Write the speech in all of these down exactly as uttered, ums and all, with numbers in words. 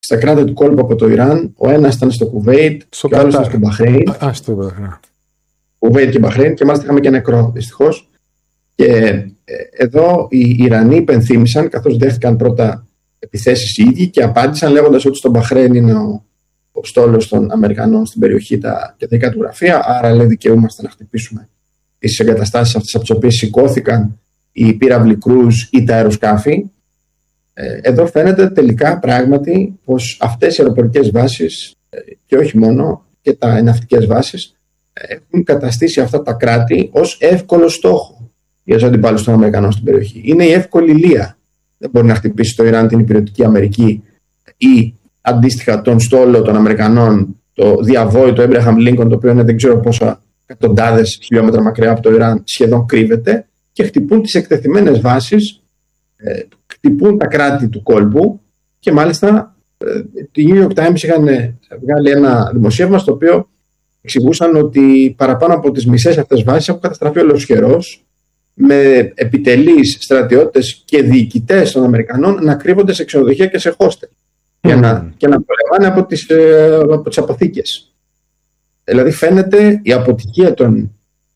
στα κράτη του κόλπου από το Ιράν. Ο ένας ήταν στο Κουβέιτ, στο και ο άλλος ήταν στο Μπαχρέιν. Α, στο Μπαχρέιν. Κουβέιτ και Μπαχρέιν, και μάλιστα είχαμε και νεκρό, δυστυχώς. Και ε, εδώ οι Ιρανοί υπενθύμησαν, καθώς δέχτηκαν πρώτα επιθέσεις οι ίδιοι, και απάντησαν λέγοντας ότι στο Μπαχρέιν είναι ο, ο στόλος των Αμερικανών στην περιοχή τα κεντρικά του γραφεία. Άρα, λέει, δικαιούμαστε να χτυπήσουμε τις εγκαταστάσεις αυτές από τις οποίες σηκώθηκαν οι πύραυλοι κρούζ ή τα αεροσκάφη. Ε, εδώ φαίνεται τελικά πράγματι πως αυτές οι αεροπορικές βάσεις, ε, και όχι μόνο, και τα ναυτικές βάσεις, ε, έχουν καταστήσει αυτά τα κράτη ως εύκολο στόχο για τους αντιπάλους των Αμερικανών στην περιοχή. Είναι η εύκολη λία. Δεν μπορεί να χτυπήσει το Ιράν την υπηρετική Αμερική ή αντίστοιχα τον στόλο των Αμερικανών, το διαβόητο Έμπραχαμ Λίνκον, το οποίο είναι δεν ξέρω πόσα εκατοντάδες χιλιόμετρα μακριά από το Ιράν, σχεδόν κρύβεται, και χτυπούν τις εκτεθειμένες βάσεις, ε, χτυπούν τα κράτη του κόλπου. Και μάλιστα ε, οι New York Times είχαν βγάλει ένα δημοσίευμα στο οποίο εξηγούσαν ότι παραπάνω από τις μισές αυτές βάσεις έχουν καταστραφεί ολοσχερός, με επιτελείς, στρατιώτες και διοικητές των Αμερικανών να κρύβονται σε ξενοδοχεία και σε hostel mm. και, να, και να πολεμάνε από τις, ε, από τις αποθήκες. Δηλαδή φαίνεται η αποτυχία των,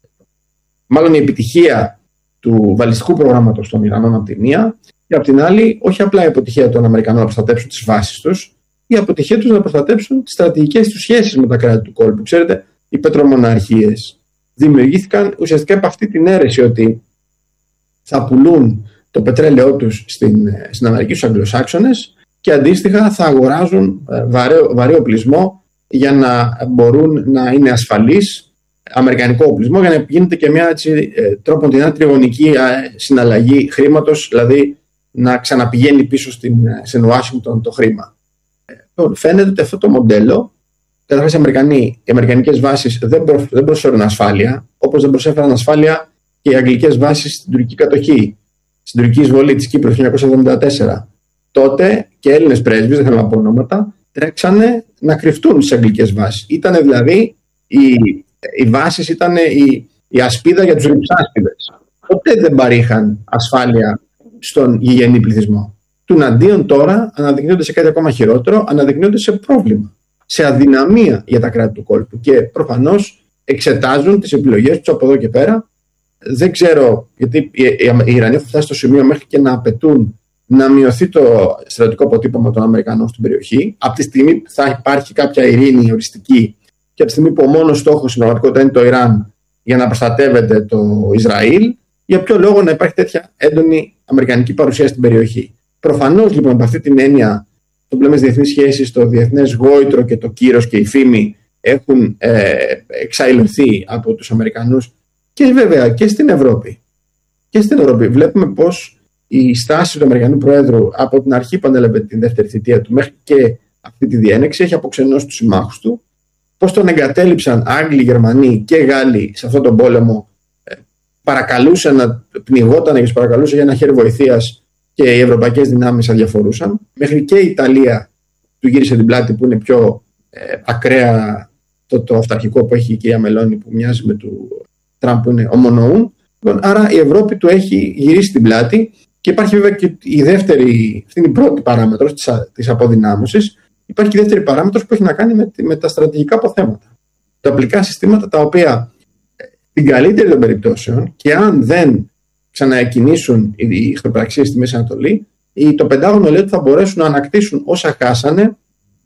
μάλλον η επιτυχία του βαλιστικού προγράμματος των Ιρανών από τη μία, και από την άλλη όχι απλά η αποτυχία των Αμερικανών να προστατέψουν τις βάσεις τους, η αποτυχία τους να προστατέψουν τις στρατηγικές τους σχέσεις με τα κράτη του κόλπου. Ξέρετε, οι πετρομοναρχίες δημιουργήθηκαν ουσιαστικά από αυτή την αίρεση ότι θα πουλούν το πετρέλαιό τους στην, στην Αμερική, στους Αγγλοσάξονες, και αντίστοιχα θα αγοράζουν βαρύ, βαρύ οπλισμό για να μπορούν να είναι ασφαλείς, αμερικανικό οπλισμό, για να γίνεται και μια έτσι, τρόπον την τριγωνική συναλλαγή χρήματος, δηλαδή να ξαναπηγαίνει πίσω στην, στην Ουάσιγκτον το χρήμα. Φαίνεται ότι αυτό το μοντέλο, καταρχάς οι, οι αμερικανικές βάσεις δεν, προ, δεν προσφέρουν ασφάλεια, όπως δεν προσέφεραν ασφάλεια και οι αγγλικές βάσεις στην τουρκική κατοχή, στην τουρκική εισβολή της Κύπρου το χίλια εννιακόσια εβδομήντα τέσσερα. Τότε και Έλληνες πρέσβεις, δεν θέλω να πω ονόματα, τρέξανε να κρυφτούν στις αγγλικές βάσεις. Ήτανε δηλαδή οι, οι βάσεις, ήταν η, η ασπίδα για τους ρυψάσπιδες. Ποτέ δεν παρήχαν ασφάλεια στον γηγενή πληθυσμό. Τουναντίον τώρα αναδεικνύονται σε κάτι ακόμα χειρότερο, αναδεικνύονται σε πρόβλημα, σε αδυναμία για τα κράτη του κόλπου, και προφανώς εξετάζουν τις επιλογές τους από εδώ και πέρα. Δεν ξέρω, γιατί οι Ιρανοί έχουν φτάσει στο σημείο μέχρι και να απαιτούν να μειωθεί το στρατιωτικό αποτύπωμα των Αμερικανών στην περιοχή. Από τη στιγμή που θα υπάρχει κάποια ειρήνη οριστική, και από τη στιγμή που ο μόνος στόχος στην πραγματικότητα είναι το Ιράν για να προστατεύεται το Ισραήλ, για ποιο λόγο να υπάρχει τέτοια έντονη αμερικανική παρουσία στην περιοχή. Προφανώς λοιπόν από αυτή την έννοια, το πλέον διεθνείς σχέσεις, το διεθνές γόητρο και το κύρος και η φήμη έχουν ε, εξαϊλωθεί από τους Αμερικανούς, και βέβαια και στην Ευρώπη. Και στην Ευρώπη βλέπουμε πως η στάση του Αμερικανού Προέδρου από την αρχή που ανέλαβε την δεύτερη θητεία του μέχρι και αυτή τη διένεξη έχει αποξενώσει τους συμμάχους του, πως τον εγκατέλειψαν Άγγλοι, Γερμανοί και Γάλλοι σε αυτόν τον πόλεμο, ε, παρακαλούσε να πνιγόταν και τους παρακαλούσε για ένα χέρι βοηθείας, και οι ευρωπαϊκές δυνάμεις αδιαφορούσαν. Μέχρι και η Ιταλία του γύρισε την πλάτη, που είναι πιο ε, ακραία το, το αυταρχικό που έχει η κυρία Μελώνη, που μοιάζει με του Τραμπ, που είναι ομονοούν. Άρα η Ευρώπη του έχει γυρίσει την πλάτη, και υπάρχει βέβαια και η δεύτερη, αυτή είναι η πρώτη παράμετρος της, της αποδυνάμωσης. Υπάρχει και η δεύτερη παράμετρος που έχει να κάνει με, με τα στρατηγικά αποθέματα. Τα οπλικά συστήματα, τα οποία στην καλύτερη των περιπτώσεων, και αν δεν ξαναεκκινήσουν οι εχθροπραξίες στη Μέση Ανατολή, το Πεντάγωνο λέει ότι θα μπορέσουν να ανακτήσουν όσα χάσανε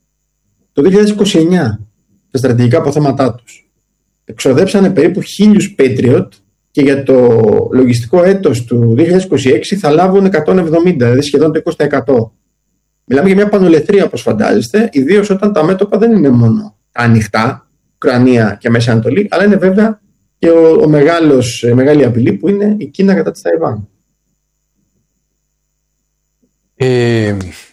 το δύο χιλιάδες είκοσι εννιά, τα στρατηγικά αποθέματά τους. Εξοδέψανε περίπου χίλιους Patriot, και για το λογιστικό έτος του δύο χιλιάδες είκοσι έξι θα λάβουν εκατόν εβδομήντα, δηλαδή σχεδόν το είκοσι τοις εκατό. Μιλάμε για μια πανολεθρία, όπως φαντάζεστε, ιδίως όταν τα μέτωπα δεν είναι μόνο ανοιχτά, Ουκρανία και Μέση Ανατολή, αλλά είναι βέβαια και ο, ο μεγάλος, η μεγάλη απειλή που είναι η Κίνα κατά της Ταϊβάν. Ε,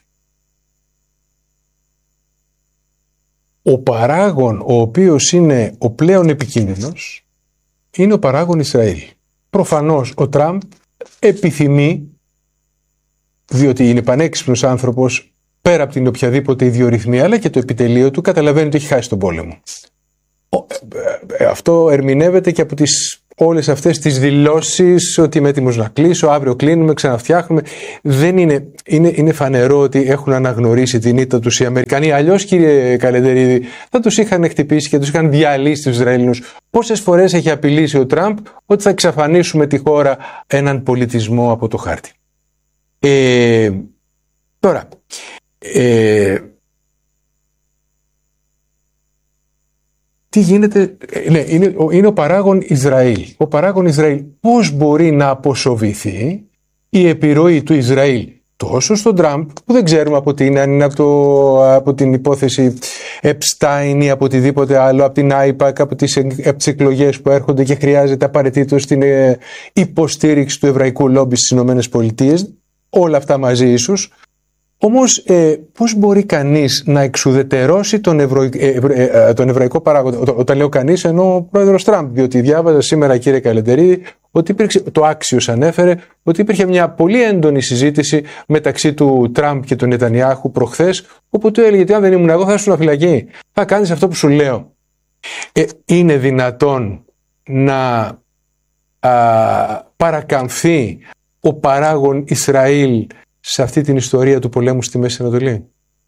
ο παράγων ο οποίος είναι ο πλέον επικίνδυνος είναι ο παράγων Ισραήλ. Προφανώς ο Τραμπ επιθυμεί, διότι είναι πανέξυπνος άνθρωπος, πέρα από την οποιαδήποτε ιδιορυθμία, αλλά και το επιτελείο του, καταλαβαίνει ότι έχει χάσει τον πόλεμο. Αυτό ερμηνεύεται και από τις όλες αυτές τις δηλώσεις ότι είμαι έτοιμος να κλείσω, αύριο κλείνουμε, ξαναφτιάχνουμε. Δεν είναι, είναι, είναι φανερό ότι έχουν αναγνωρίσει την ήττα τους οι Αμερικανοί. Αλλιώς, κύριε Καλεντερίδη, θα τους είχαν χτυπήσει και τους είχαν διαλύσει τους Ισραηλινούς. Πόσες φορές έχει απειλήσει ο Τραμπ ότι θα εξαφανίσουμε τη χώρα, έναν πολιτισμό από το χάρτη. Ε, τώρα, ε, τι γίνεται, ναι, είναι, είναι ο παράγων Ισραήλ. Ο παράγων Ισραήλ πώς μπορεί να αποσοβηθεί η επιρροή του Ισραήλ τόσο στον Τραμπ, που δεν ξέρουμε από τι είναι, αν είναι από, το, από την υπόθεση Epstein ή από οτιδήποτε άλλο, από την άιπακ, από τις, από τις εκλογές που έρχονται και χρειάζεται απαραίτητο την ε, υποστήριξη του εβραϊκού λόμπι στις ΗΠΑ, όλα αυτά μαζί ίσως. Όμως ε, πώς μπορεί κανείς να εξουδετερώσει τον, ευρω... ε, ε, ε, τον εβραϊκό παράγοντα? Ό, όταν λέω κανείς, εννοώ ο πρόεδρος Τραμπ, διότι διάβαζα σήμερα, κύριε Καλεντερίδη, ότι υπήρξε, το Άξιος ανέφερε ότι υπήρχε μια πολύ έντονη συζήτηση μεταξύ του Τραμπ και του Νετανιάχου προχθές, όπου του έλεγε ότι αν δεν ήμουν εγώ θα ήσουν φυλακή, θα κάνεις αυτό που σου λέω. Ε, είναι δυνατόν να α, παρακαμφθεί ο παράγων Ισραήλ σε αυτή την ιστορία του πολέμου στη Μέση Ανατολή?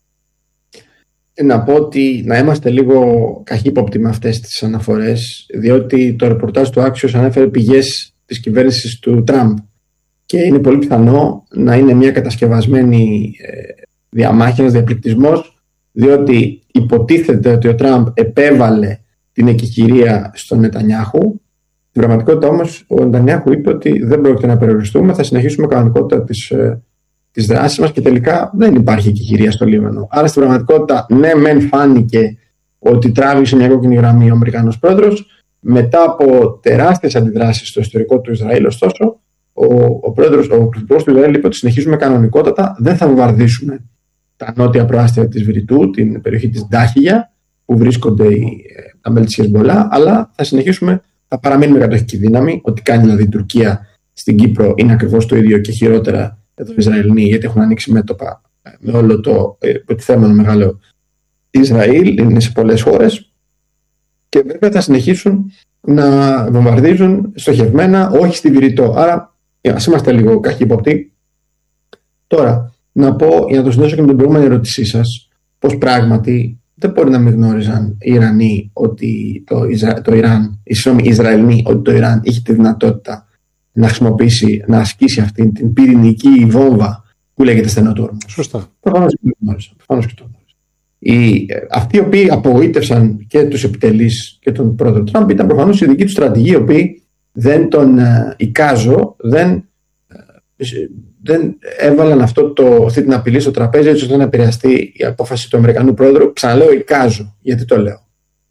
Να πω ότι να είμαστε λίγο καχύποπτοι με αυτές τις αναφορές, διότι το ρεπορτάζ του Άξιος ανέφερε πηγές της κυβέρνησης του Τραμπ και είναι πολύ πιθανό να είναι μια κατασκευασμένη διαμάχη, ένας διαπληκτισμός, διότι υποτίθεται ότι ο Τραμπ επέβαλε την εκεχηρία στον Νετανιάχου. Στην πραγματικότητα όμως ο Νετανιάχου είπε ότι δεν πρόκειται να περιοριστούμε, θα συνεχίσουμε κανονικότητα της τις δράσεις μας και τελικά δεν υπάρχει εκεχηρία στο Λίβανο. Άρα στην πραγματικότητα, ναι, μεν φάνηκε ότι τράβηξε μια κόκκινη γραμμή ο Αμερικανός πρόεδρος, μετά από τεράστιες αντιδράσεις στο ιστορικό του Ισραήλ, ωστόσο, ο, ο, πρόεδρος, ο πρωθυπουργός του Ισραήλ είπε ότι συνεχίζουμε κανονικότατα, δεν θα βομβαρδίσουμε τα νότια προάστια της Βηρητού, την περιοχή της Ντάχια, που βρίσκονται οι, τα μέλη της Χεσμπολά, αλλά θα συνεχίσουμε, θα παραμείνουμε κατοχική δύναμη. Ό,τι κάνει δηλαδή η Τουρκία στην Κύπρο είναι ακριβώς το ίδιο και χειρότερα εδώ οι Ισραηλοί, γιατί έχουν ανοίξει μέτωπα με όλο το υποτιθέμενο μεγάλο Ισραήλ, είναι σε πολλές χώρες και βέβαια θα συνεχίσουν να βομβαρδίζουν στοχευμένα, όχι στη Βηρητό. Άρα, ας είμαστε λίγο καχύποπτοι. Τώρα, να πω, για να το συνδέσω και με την προηγούμενη ερώτησή σας, πως πράγματι δεν μπορεί να μην γνώριζαν οι Ιρανοί ότι το, Ισρα... το Ιράν, οι Ισραηλοί, ότι το Ιράν είχε τη δυνατότητα να χρησιμοποιήσει, να ασκήσει αυτή την πυρηνική βόμβα που λέγεται στενοτόρμος. Σωστά. Προφανώς και το γνώριζαν. Προφανώς και το γνώριζαν. Αυτοί οι οποίοι απογοήτευσαν και τους επιτελείς και τον πρόεδρο Τραμπ ήταν προφανώς οι δικοί του στρατηγοί, οι οποίοι δεν τον ε, εικάζω, δεν, ε, δεν έβαλαν αυτό το, αυτή την απειλή στο τραπέζι έτσι ώστε να επηρεαστεί η απόφαση του Αμερικανού πρόεδρου. Ξαναλέω εικάζω. Γιατί το λέω?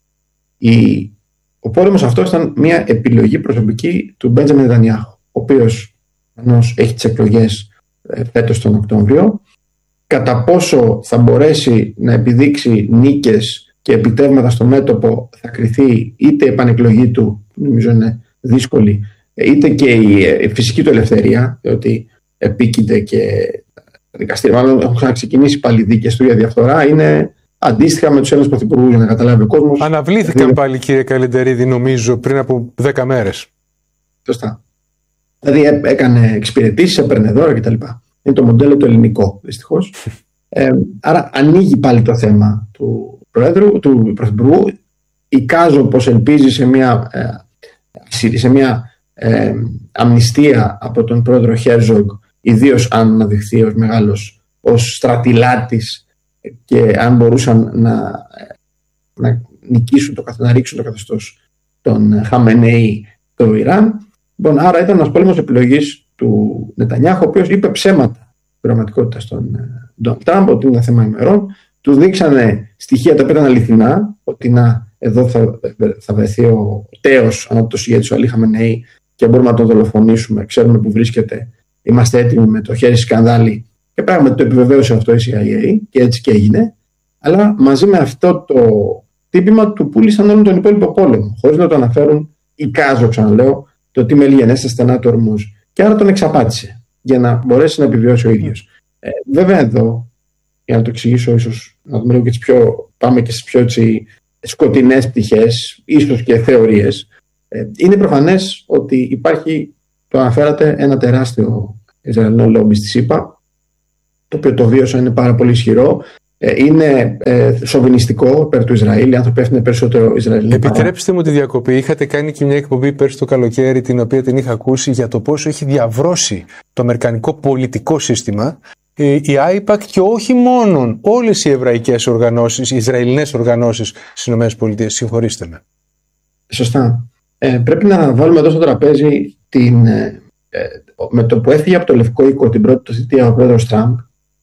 Η, ο πόλεμος αυτός ήταν μια επιλογή προσωπική του Μπέντζαμιν Νετανιάχου, ο οποίος έχει τις εκλογές φέτος τον Οκτώβριο. Κατά πόσο θα μπορέσει να επιδείξει νίκες και επιτεύγματα στο μέτωπο θα κριθεί είτε η επανεκλογή του, που νομίζω είναι δύσκολη, είτε και η φυσική του ελευθερία, διότι επίκειται και τα δικαστήρια, μάλλον έχουν ξαναξεκινήσει πάλι δίκες του για διαφθορά, είναι αντίστοιχα με τους Έλληνες πρωθυπουργούς, για να καταλάβει ο κόσμος. Αναβλήθηκαν δηλαδή πάλι, κύριε Καλεντερίδη, νομίζω πριν από δέκα μέρες. Σωστά. Δηλαδή έκανε εξυπηρετήσεις, έπαιρνε δώρα κτλ. Είναι το μοντέλο το ελληνικό, δυστυχώς. Ε, άρα ανοίγει πάλι το θέμα του Προέδρου, του Πρωθυπουργού. Εικάζω πως ελπίζει σε μια, ε, σε μια ε, αμνηστία από τον Πρόεδρο Χέρζογκ, ιδίως αν αναδειχθεί ως μεγάλος, ως στρατιλάτης, και αν μπορούσαν να, να νικήσουν, το, να ρίξουν το καθεστώς των Χαμενέι το Ιράν. Λοιπόν, άρα ήταν ένας πόλεμος επιλογής του Νετανιάχου, ο οποίος είπε ψέματα πραγματικότητα στον Ντόναλντ Τραμπ, ότι είναι θέμα ημερών. Του δείξανε στοιχεία τα οποία ήταν αληθινά, ότι να, εδώ θα, θα βρεθεί ο τέος ανάπτωση ηγέτης, ο Αλή Χαμενέι, και μπορούμε να τον δολοφονήσουμε, ξέρουμε που βρίσκεται, είμαστε έτοιμοι με το χέρι σκανδάλι. Και πράγματι το επιβεβαίωσε αυτό η σι άι έι και έτσι και έγινε. Αλλά μαζί με αυτό το τύπημα του πούλησαν όλο τον υπόλοιπο πόλεμο, χωρίς να το αναφέρουν. Εικάζω, ξαναλέω, το τι μέλη γενέστε στενά του Ορμούζ. Και άρα τον εξαπάτησε για να μπορέσει να επιβιώσει ο ίδιος. Ε, βέβαια εδώ, για να το εξηγήσω, ίσως να δούμε λίγο και τις πιο, πάμε και στις πιο έτσι, σκοτεινές πτυχές, ίσως και θεωρίες. Είναι προφανές ότι υπάρχει, το αναφέρατε, ένα τεράστιο Ισραηλινό λόμπι στη ΣΥΠΑ, το οποίο το βίωσα, είναι πάρα πολύ ισχυρό. Είναι ε, σοβινιστικό υπέρ του Ισραήλ. Οι άνθρωποι έφτιανε περισσότερο Ισραηλινό. Επιτρέψτε μου τη διακοπή. Είχατε κάνει και μια εκπομπή πέρσι το καλοκαίρι, την οποία την είχα ακούσει, για το πόσο έχει διαβρώσει το αμερικανικό πολιτικό σύστημα η άιπακ και όχι μόνο όλες οι εβραϊκές οργανώσεις, οι Ισραηλινές οργανώσεις στις ΗΠΑ. Συγχωρήστε με. Σωστά. Ε, πρέπει να βάλουμε εδώ στο τραπέζι την, ε, με το που έφυγε από το Λευκό Οίκο την πρώτη του θητεία ο πρόεδρος Τραμπ,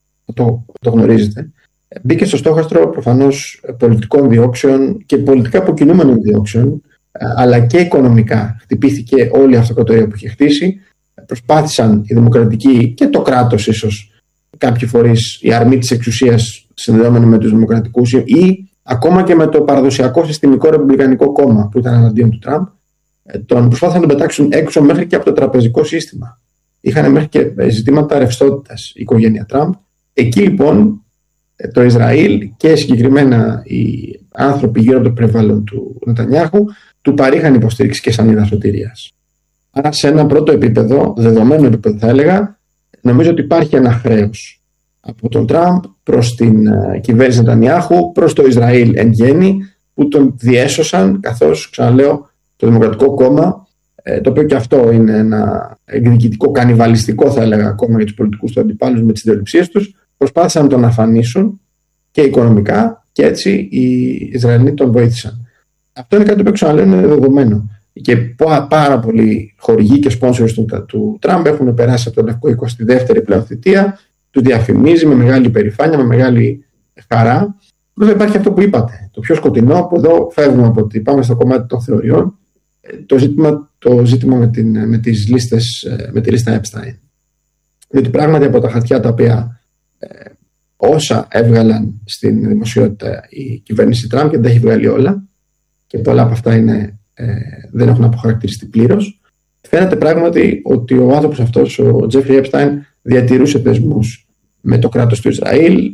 το, το γνωρίζετε, μπήκε στο στόχαστρο προφανώς πολιτικών διώξεων και πολιτικά αποκινούμενων διώξεων, αλλά και οικονομικά. Χτυπήθηκε όλη η αυτοκρατορία που είχε χτίσει. Προσπάθησαν οι δημοκρατικοί και το κράτος, ίσως κάποιοι φορείς, η αρμή της εξουσίας συνδεδόμενη με τους δημοκρατικούς ή ακόμα και με το παραδοσιακό συστημικό ρεπουμπλικανικό κόμμα που ήταν εναντίον του Τραμπ, τον προσπάθησαν να τον πετάξουν έξω μέχρι και από το τραπεζικό σύστημα. Είχαν μέχρι και ζητήματα ρευστότητας η οικογένεια Τραμπ. Εκεί λοιπόν το Ισραήλ και συγκεκριμένα οι άνθρωποι γύρω από το περιβάλλον του Νετανιάχου του παρήχαν υποστήριξη και σανίδα σωτηρίας. Άρα σε ένα πρώτο επίπεδο, δεδομένο επίπεδο θα έλεγα, νομίζω ότι υπάρχει ένα χρέος από τον Τραμπ προς την κυβέρνηση Νετανιάχου, προς το Ισραήλ εν γέννη, που τον διέσωσαν, καθώς, ξαναλέω, το Δημοκρατικό Κόμμα, το οποίο και αυτό είναι ένα εκδικητικό, κανιβαλιστικό θα έλεγα κόμμα για τους πολιτικούς του αντιπάλους με τις ιδεολειψίες τους, προσπάθησαν να τον αφανίσουν και οικονομικά και έτσι οι Ισραηλοί τον βοήθησαν. Αυτό είναι κάτι που ξαναλέω είναι δεδομένο. Και πάρα πολλοί χορηγοί και sponsors του, του Τραμπ έχουν περάσει από το Λευκό Οίκο στη δεύτερη πλέον θητεία, του διαφημίζει με μεγάλη περηφάνεια, με μεγάλη χαρά. Βέβαια υπάρχει αυτό που είπατε, το πιο σκοτεινό, που εδώ φεύγουμε από ότι πάμε στο κομμάτι των θεωριών, το ζήτημα, το ζήτημα με, την, με τις λίστες, με τη λίστα Epstein. Διότι πράγματι από τα χαρτιά τα οποία ε, όσα έβγαλαν στην δημοσιότητα η κυβέρνηση Τραμπ, και δεν τα έχει βγάλει όλα, και πολλά από αυτά είναι, ε, δεν έχουν αποχαρακτηριστεί πλήρως, φαίνεται πράγματι ότι ο άνθρωπος αυτός, ο Τζέφρι Έπσταϊν, διατηρούσε δεσμούς με το κράτος του Ισραήλ,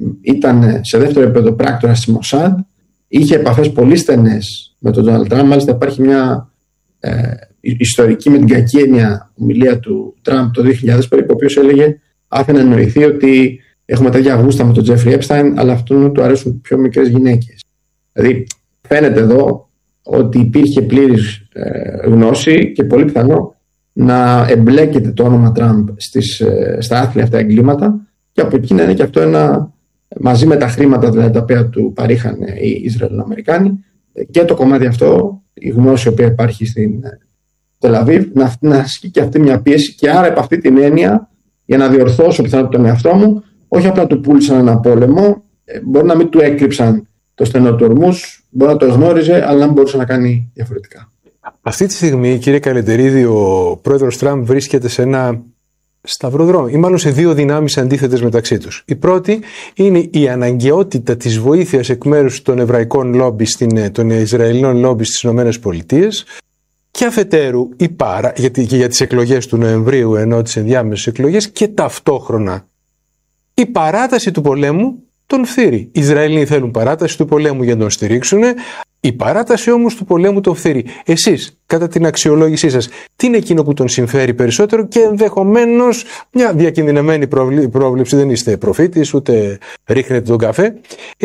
ήταν σε δεύτερο επίπεδο πράκτορας της Μοσάντ, είχε επαφές πολύ στενές με τον Ντόναλντ Τραμπ. Μάλιστα υπάρχει μια ε, ιστορική με την κακή έννοια ομιλία του Τραμπ το δύο χιλιάδες περίπου, ο οποίος έλεγε, άφηνε να εννοηθεί ότι έχουμε τέτοια γούστα με τον Τζέφρι Έπσταϊν, αλλά αυτόν του αρέσουν πιο μικρές γυναίκες. Δηλαδή φαίνεται εδώ ότι υπήρχε πλήρης ε, γνώση και πολύ πιθανό να εμπλέκεται το όνομα Τραμπ στις, ε, στα άθλια αυτά εγκλήματα, και από εκεί να είναι και αυτό ένα, μαζί με τα χρήματα δηλαδή, τα οποία του παρήχαν οι Ισραηλοαμερικάνοι, και το κομμάτι αυτό, η γνώση η οποία υπάρχει στην Τελαβίβ, να, να ασκεί και αυτή μια πίεση, και άρα από αυτή την έννοια, για να διορθώσω πιθανότητα τον εαυτό μου, όχι απλά του πούλησαν ένα πόλεμο, μπορεί να μην του έκρυψαν το στενό του ορμούς, μπορεί να το γνώριζε, αλλά δεν μπορούσε να κάνει διαφορετικά. Αυτή τη στιγμή, κύριε Καλεντερίδη, ο πρόεδρος Τραμπ βρίσκεται σε ένα σταυροδρόμι, ή μάλλον σε δύο δυνάμεις αντίθετες μεταξύ τους. Η πρώτη είναι η αναγκαιότητα της βοήθειας εκ μέρους των εβραϊκών λόμπι, των Ισραηλινών λόμπι στις ΗΠΑ, και αφετέρου η παρά, γιατί και για τις εκλογές του Νοεμβρίου, ενώ τις ενδιάμεσες εκλογές, και ταυτόχρονα η παράταση του πολέμου τον φθείρει. Οι Ισραηλοί θέλουν παράταση του πολέμου για να τον στηρίξουν. Η παράταση όμως του πολέμου τον φθείρει. Εσείς, κατά την αξιολόγησή σας, τι είναι εκείνο που τον συμφέρει περισσότερο, και ενδεχομένως μια διακινδυνευμένη πρόβλεψη, δεν είστε προφήτης, ούτε ρίχνετε τον καφέ.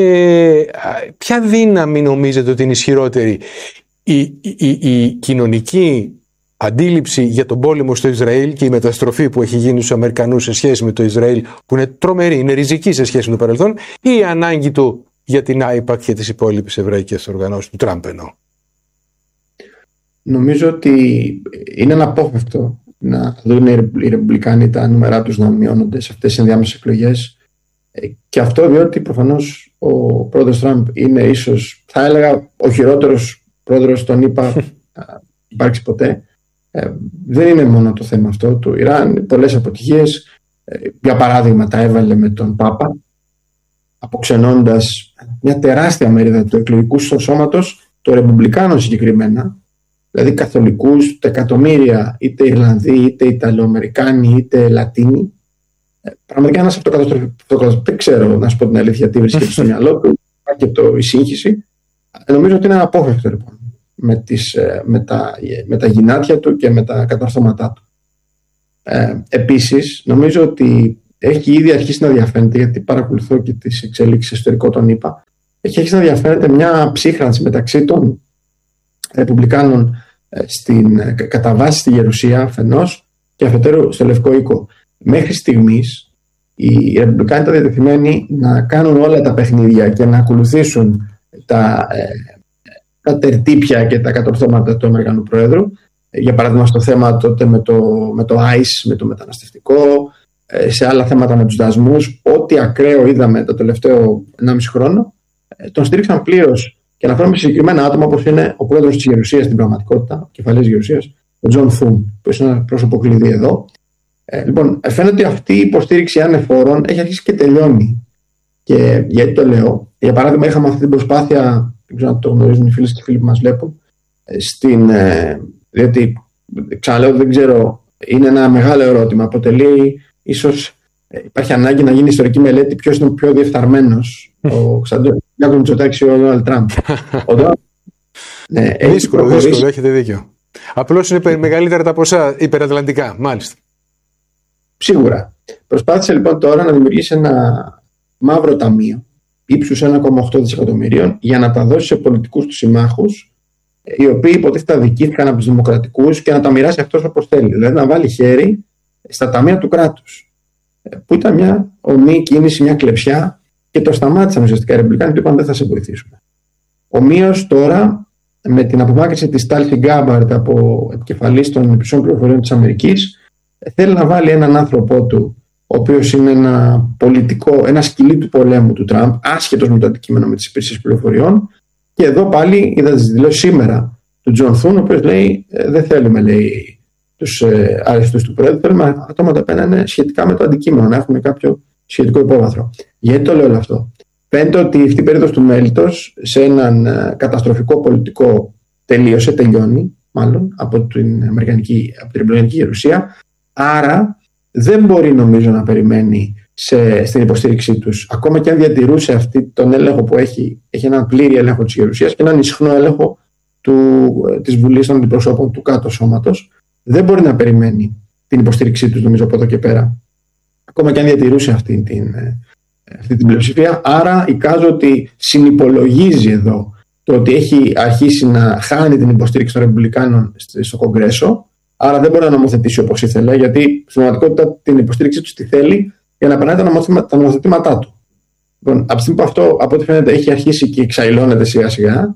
Ε, ποια δύναμη νομίζετε ότι είναι ισχυρότερη, η, η, η, η κοινωνική αντίληψη για τον πόλεμο στο Ισραήλ και η μεταστροφή που έχει γίνει στους Αμερικανούς σε σχέση με το Ισραήλ, που είναι τρομερή, είναι ριζική σε σχέση με το παρελθόν, ή η ανάγκη του για την άιπακ και τις υπόλοιπες εβραϊκές οργανώσεις του Τραμπ εννοώ? Νομίζω ότι είναι αναπόφευκτο να δουν οι Ρεπουμπλικάνοι τα νούμερά τους να μειώνονται σε αυτές τις ενδιάμεσες εκλογές, και αυτό διότι προφανώς ο πρόεδρος Τραμπ είναι ίσως, θα έλεγα, ο χειρότερος πρόεδρος των ΗΠΑ υπάρξει ποτέ. Ε, δεν είναι μόνο το θέμα αυτό του Ιράν, πολλές αποτυχίες. Ε, για παράδειγμα τα έβαλε με τον Πάπα, αποξενώντας μια τεράστια μερίδα του εκλογικού σώματος, των Ρεπουμπλικάνων συγκεκριμένα, δηλαδή καθολικούς, τα εκατομμύρια, είτε Ιρλανδοί, είτε Ιταλοαμερικάνοι, είτε Λατίνοι. Ε, πραγματικά ένας αυτοκαταστροφικός, δεν ξέρω να σου πω την αλήθεια τι βρίσκεται στο μυαλό του, υπάρχει και το, η σύγχυση. Ε, νομίζω ότι είναι αναπόφευκτο λοιπόν με, τις, με, τα, με τα γυνάτια του και με τα κατορθώματά του. Ε, επίσης, νομίζω ότι έχει ήδη αρχίσει να διαφαίνεται, γιατί παρακολουθώ και τις εξέλιξεις εσωτερικό των ΗΠΑ, έχει αρχίσει να διαφαίνεται μια ψύχρανση μεταξύ των Ρεπουμπλικάνων στην, κατά βάση στη Γερουσία αφενός και αφετέρου στο Λευκό Οίκο. Μέχρι στιγμής οι Ρεπουμπλικάνοι ήταν διατεθειμένοι να κάνουν όλα τα παιχνίδια και να ακολουθήσουν τα, ε, τα τερτύπια και τα κατορθώματα του Αμερικανού Προέδρου. Για παράδειγμα, στο θέμα τότε με το, με το άις, με το μεταναστευτικό, σε άλλα θέματα με τους δασμούς, ό,τι ακραίο είδαμε το τελευταίο ενάμιση χρόνο, τον στήριξαν πλήρως. Και αναφέρομαι σε συγκεκριμένα άτομα όπως είναι ο πρόεδρος της Γερουσίας στην πραγματικότητα, ο κεφαλής της Γερουσίας, ο Τζον Θούν, που είναι ένα πρόσωπο κλειδί εδώ. Ε, λοιπόν, φαίνεται ότι αυτή η υποστήριξη ανεφόρων έχει αρχίσει και τελειώνει. Και γιατί το λέω, για παράδειγμα, είχαμε αυτή την προσπάθεια, δεν ξέρω αν το γνωρίζουν οι φίλες και οι φίλοι που μας βλέπουν, στην, ε, διότι ξαναλέω, δεν ξέρω, είναι ένα μεγάλο ερώτημα. Αποτελεί ίσως. Υπάρχει ανάγκη να γίνει ιστορική μελέτη ποιος είναι ο πιο διεφθαρμένος, ο Κυριάκος Μητσοτάκης ή ο Ντόναλντ Τραμπ. Ναι, δύσκολο, δύσκολο, έχετε δίκιο. Απλώς είναι μεγαλύτερα τα ποσά υπερατλαντικά, μάλιστα. Σίγουρα. Προσπάθησε λοιπόν τώρα να δημιουργήσει ένα μαύρο ταμείο ύψους ένα κόμμα οκτώ δισεκατομμυρίων για να τα δώσει σε πολιτικούς του συμμάχους, οι οποίοι υποτίθεται αδικήθηκαν από τους δημοκρατικούς, και να τα μοιράσει αυτός όπως θέλει. Δηλαδή να βάλει χέρι στα ταμεία του κράτους. Που ήταν μια ομή κίνηση, μια κλεψιά, και το σταμάτησαν ουσιαστικά οι Ρεπουμπλικάνοι και είπαν δεν θα σε βοηθήσουμε. Ομοίως τώρα, με την απομάκρυνση της Τάλση Γκάμπαρτ από επικεφαλής των υπηρεσιών πληροφοριών της Αμερικής, θέλει να βάλει έναν άνθρωπό του, ο οποίος είναι ένα πολιτικό, ένα σκυλί του πολέμου του Τραμπ, άσχετος με το αντικείμενο με τις υπηρεσίες πληροφοριών. Και εδώ πάλι είδα τις δηλώσεις σήμερα του Τζον Θούν, ο οποίος λέει: δεν θέλουμε, λέει, τους ε, αριθμούς του Πρόεδρου, θέλουμε άτομα τα οποία είναι σχετικά με το αντικείμενο, να έχουν κάποιο σχετικό υπόβαθρο. Γιατί το λέω όλο αυτό? Φαίνεται ότι αυτή η περίοδος του μέλητος σε έναν ε, καταστροφικό πολιτικό τελείωσε, τελειώνει μάλλον από την Αμερικανική, από την Ρεπουμπλικανική Γερουσία. Άρα δεν μπορεί, νομίζω, να περιμένει σε, στην υποστήριξή τους, ακόμα και αν διατηρούσε αυτή τον έλεγχο που έχει, έχει έναν πλήρη έλεγχο της Γερουσίας και έναν ισχνό έλεγχο του, ε, της Βουλής των Αντιπροσώπων του κάτω σώματος. Δεν μπορεί να περιμένει την υποστήριξή τους, νομίζω, από εδώ και πέρα, ακόμα και αν διατηρούσε αυτή την, αυτή την πλειοψηφία. Άρα εικάζω ότι συνυπολογίζει εδώ το ότι έχει αρχίσει να χάνει την υποστήριξη των Ρεπουμπλικάνων στο Κογκρέσο. Άρα δεν μπορεί να νομοθετήσει όπως ήθελε, γιατί στην πραγματικότητα την υποστήριξή του τη θέλει για να περνάει τα νομοθετήματά του. Λοιπόν, από τη στιγμή που αυτό, από ό,τι φαίνεται, έχει αρχίσει και εξαϊλώνεται σιγά σιγά,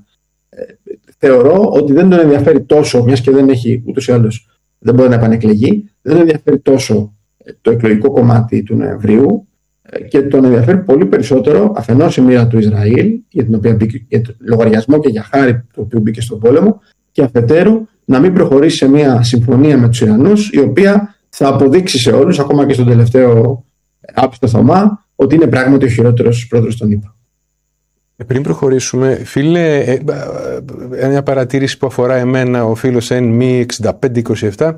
θεωρώ ότι δεν τον ενδιαφέρει τόσο, μιας και δεν έχει ούτως ή άλλως, δεν μπορεί να επανεκλεγεί, δεν τον ενδιαφέρει τόσο το εκλογικό κομμάτι του Νοεμβρίου, και τον ενδιαφέρει πολύ περισσότερο αφενός η μοίρα του Ισραήλ, για την οποία μπήκε, για το λογαριασμό και για χάρη του οποίου μπήκε στον πόλεμο, και αφετέρου να μην προχωρήσει σε μια συμφωνία με τους Ιρανούς, η οποία θα αποδείξει σε όλους, ακόμα και στον τελευταίο άπιστο Θωμά, ότι είναι πράγματι ο χειρότερος πρόεδρος των ΗΠΑ. Πριν προχωρήσουμε, φίλε, μια παρατήρηση που αφορά εμένα, ο φίλος εν μη εξήντα πέντε είκοσι επτά.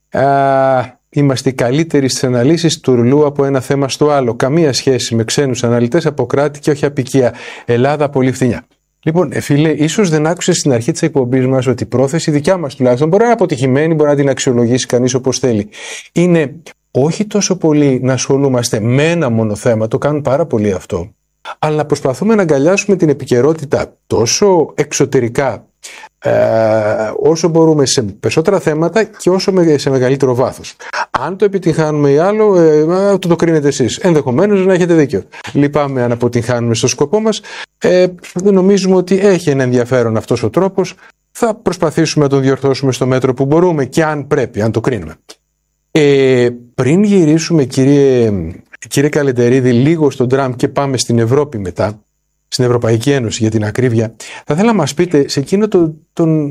Α, είμαστε οι καλύτεροι στις αναλύσεις τουρλού από ένα θέμα στο άλλο. Καμία σχέση με ξένους αναλυτές από κράτη και όχι απικία. Ελλάδα πολύ φθηνιά. Λοιπόν, φίλε, ίσως δεν άκουσες στην αρχή της εκπομπής μας ότι η πρόθεση δικιά μας τουλάχιστον μπορεί να είναι αποτυχημένη, μπορεί να την αξιολογήσει κανείς όπως θέλει. Είναι όχι τόσο πολύ να ασχολούμαστε με ένα μόνο θέμα, το κάνουν πάρα πολύ αυτό, αλλά να προσπαθούμε να αγκαλιάσουμε την επικαιρότητα τόσο εξωτερικά ε, όσο μπορούμε σε περισσότερα θέματα και όσο με, σε μεγαλύτερο βάθος. Αν το επιτυγχάνουμε ή άλλο, ε, το το κρίνετε εσείς. Ενδεχομένως να έχετε δίκιο. Λυπάμαι αν αποτυγχάνουμε στο σκοπό μας. Ε, νομίζουμε ότι έχει ένα ενδιαφέρον αυτός ο τρόπος. Θα προσπαθήσουμε να τον διορθώσουμε στο μέτρο που μπορούμε και αν πρέπει, αν το κρίνουμε. Ε, πριν γυρίσουμε, κύριε, κύριε Καλεντερίδη, λίγο στον Τραμπ και πάμε στην Ευρώπη μετά, στην Ευρωπαϊκή Ένωση για την ακρίβεια, θα ήθελα να μας πείτε σε, εκείνο το, τον,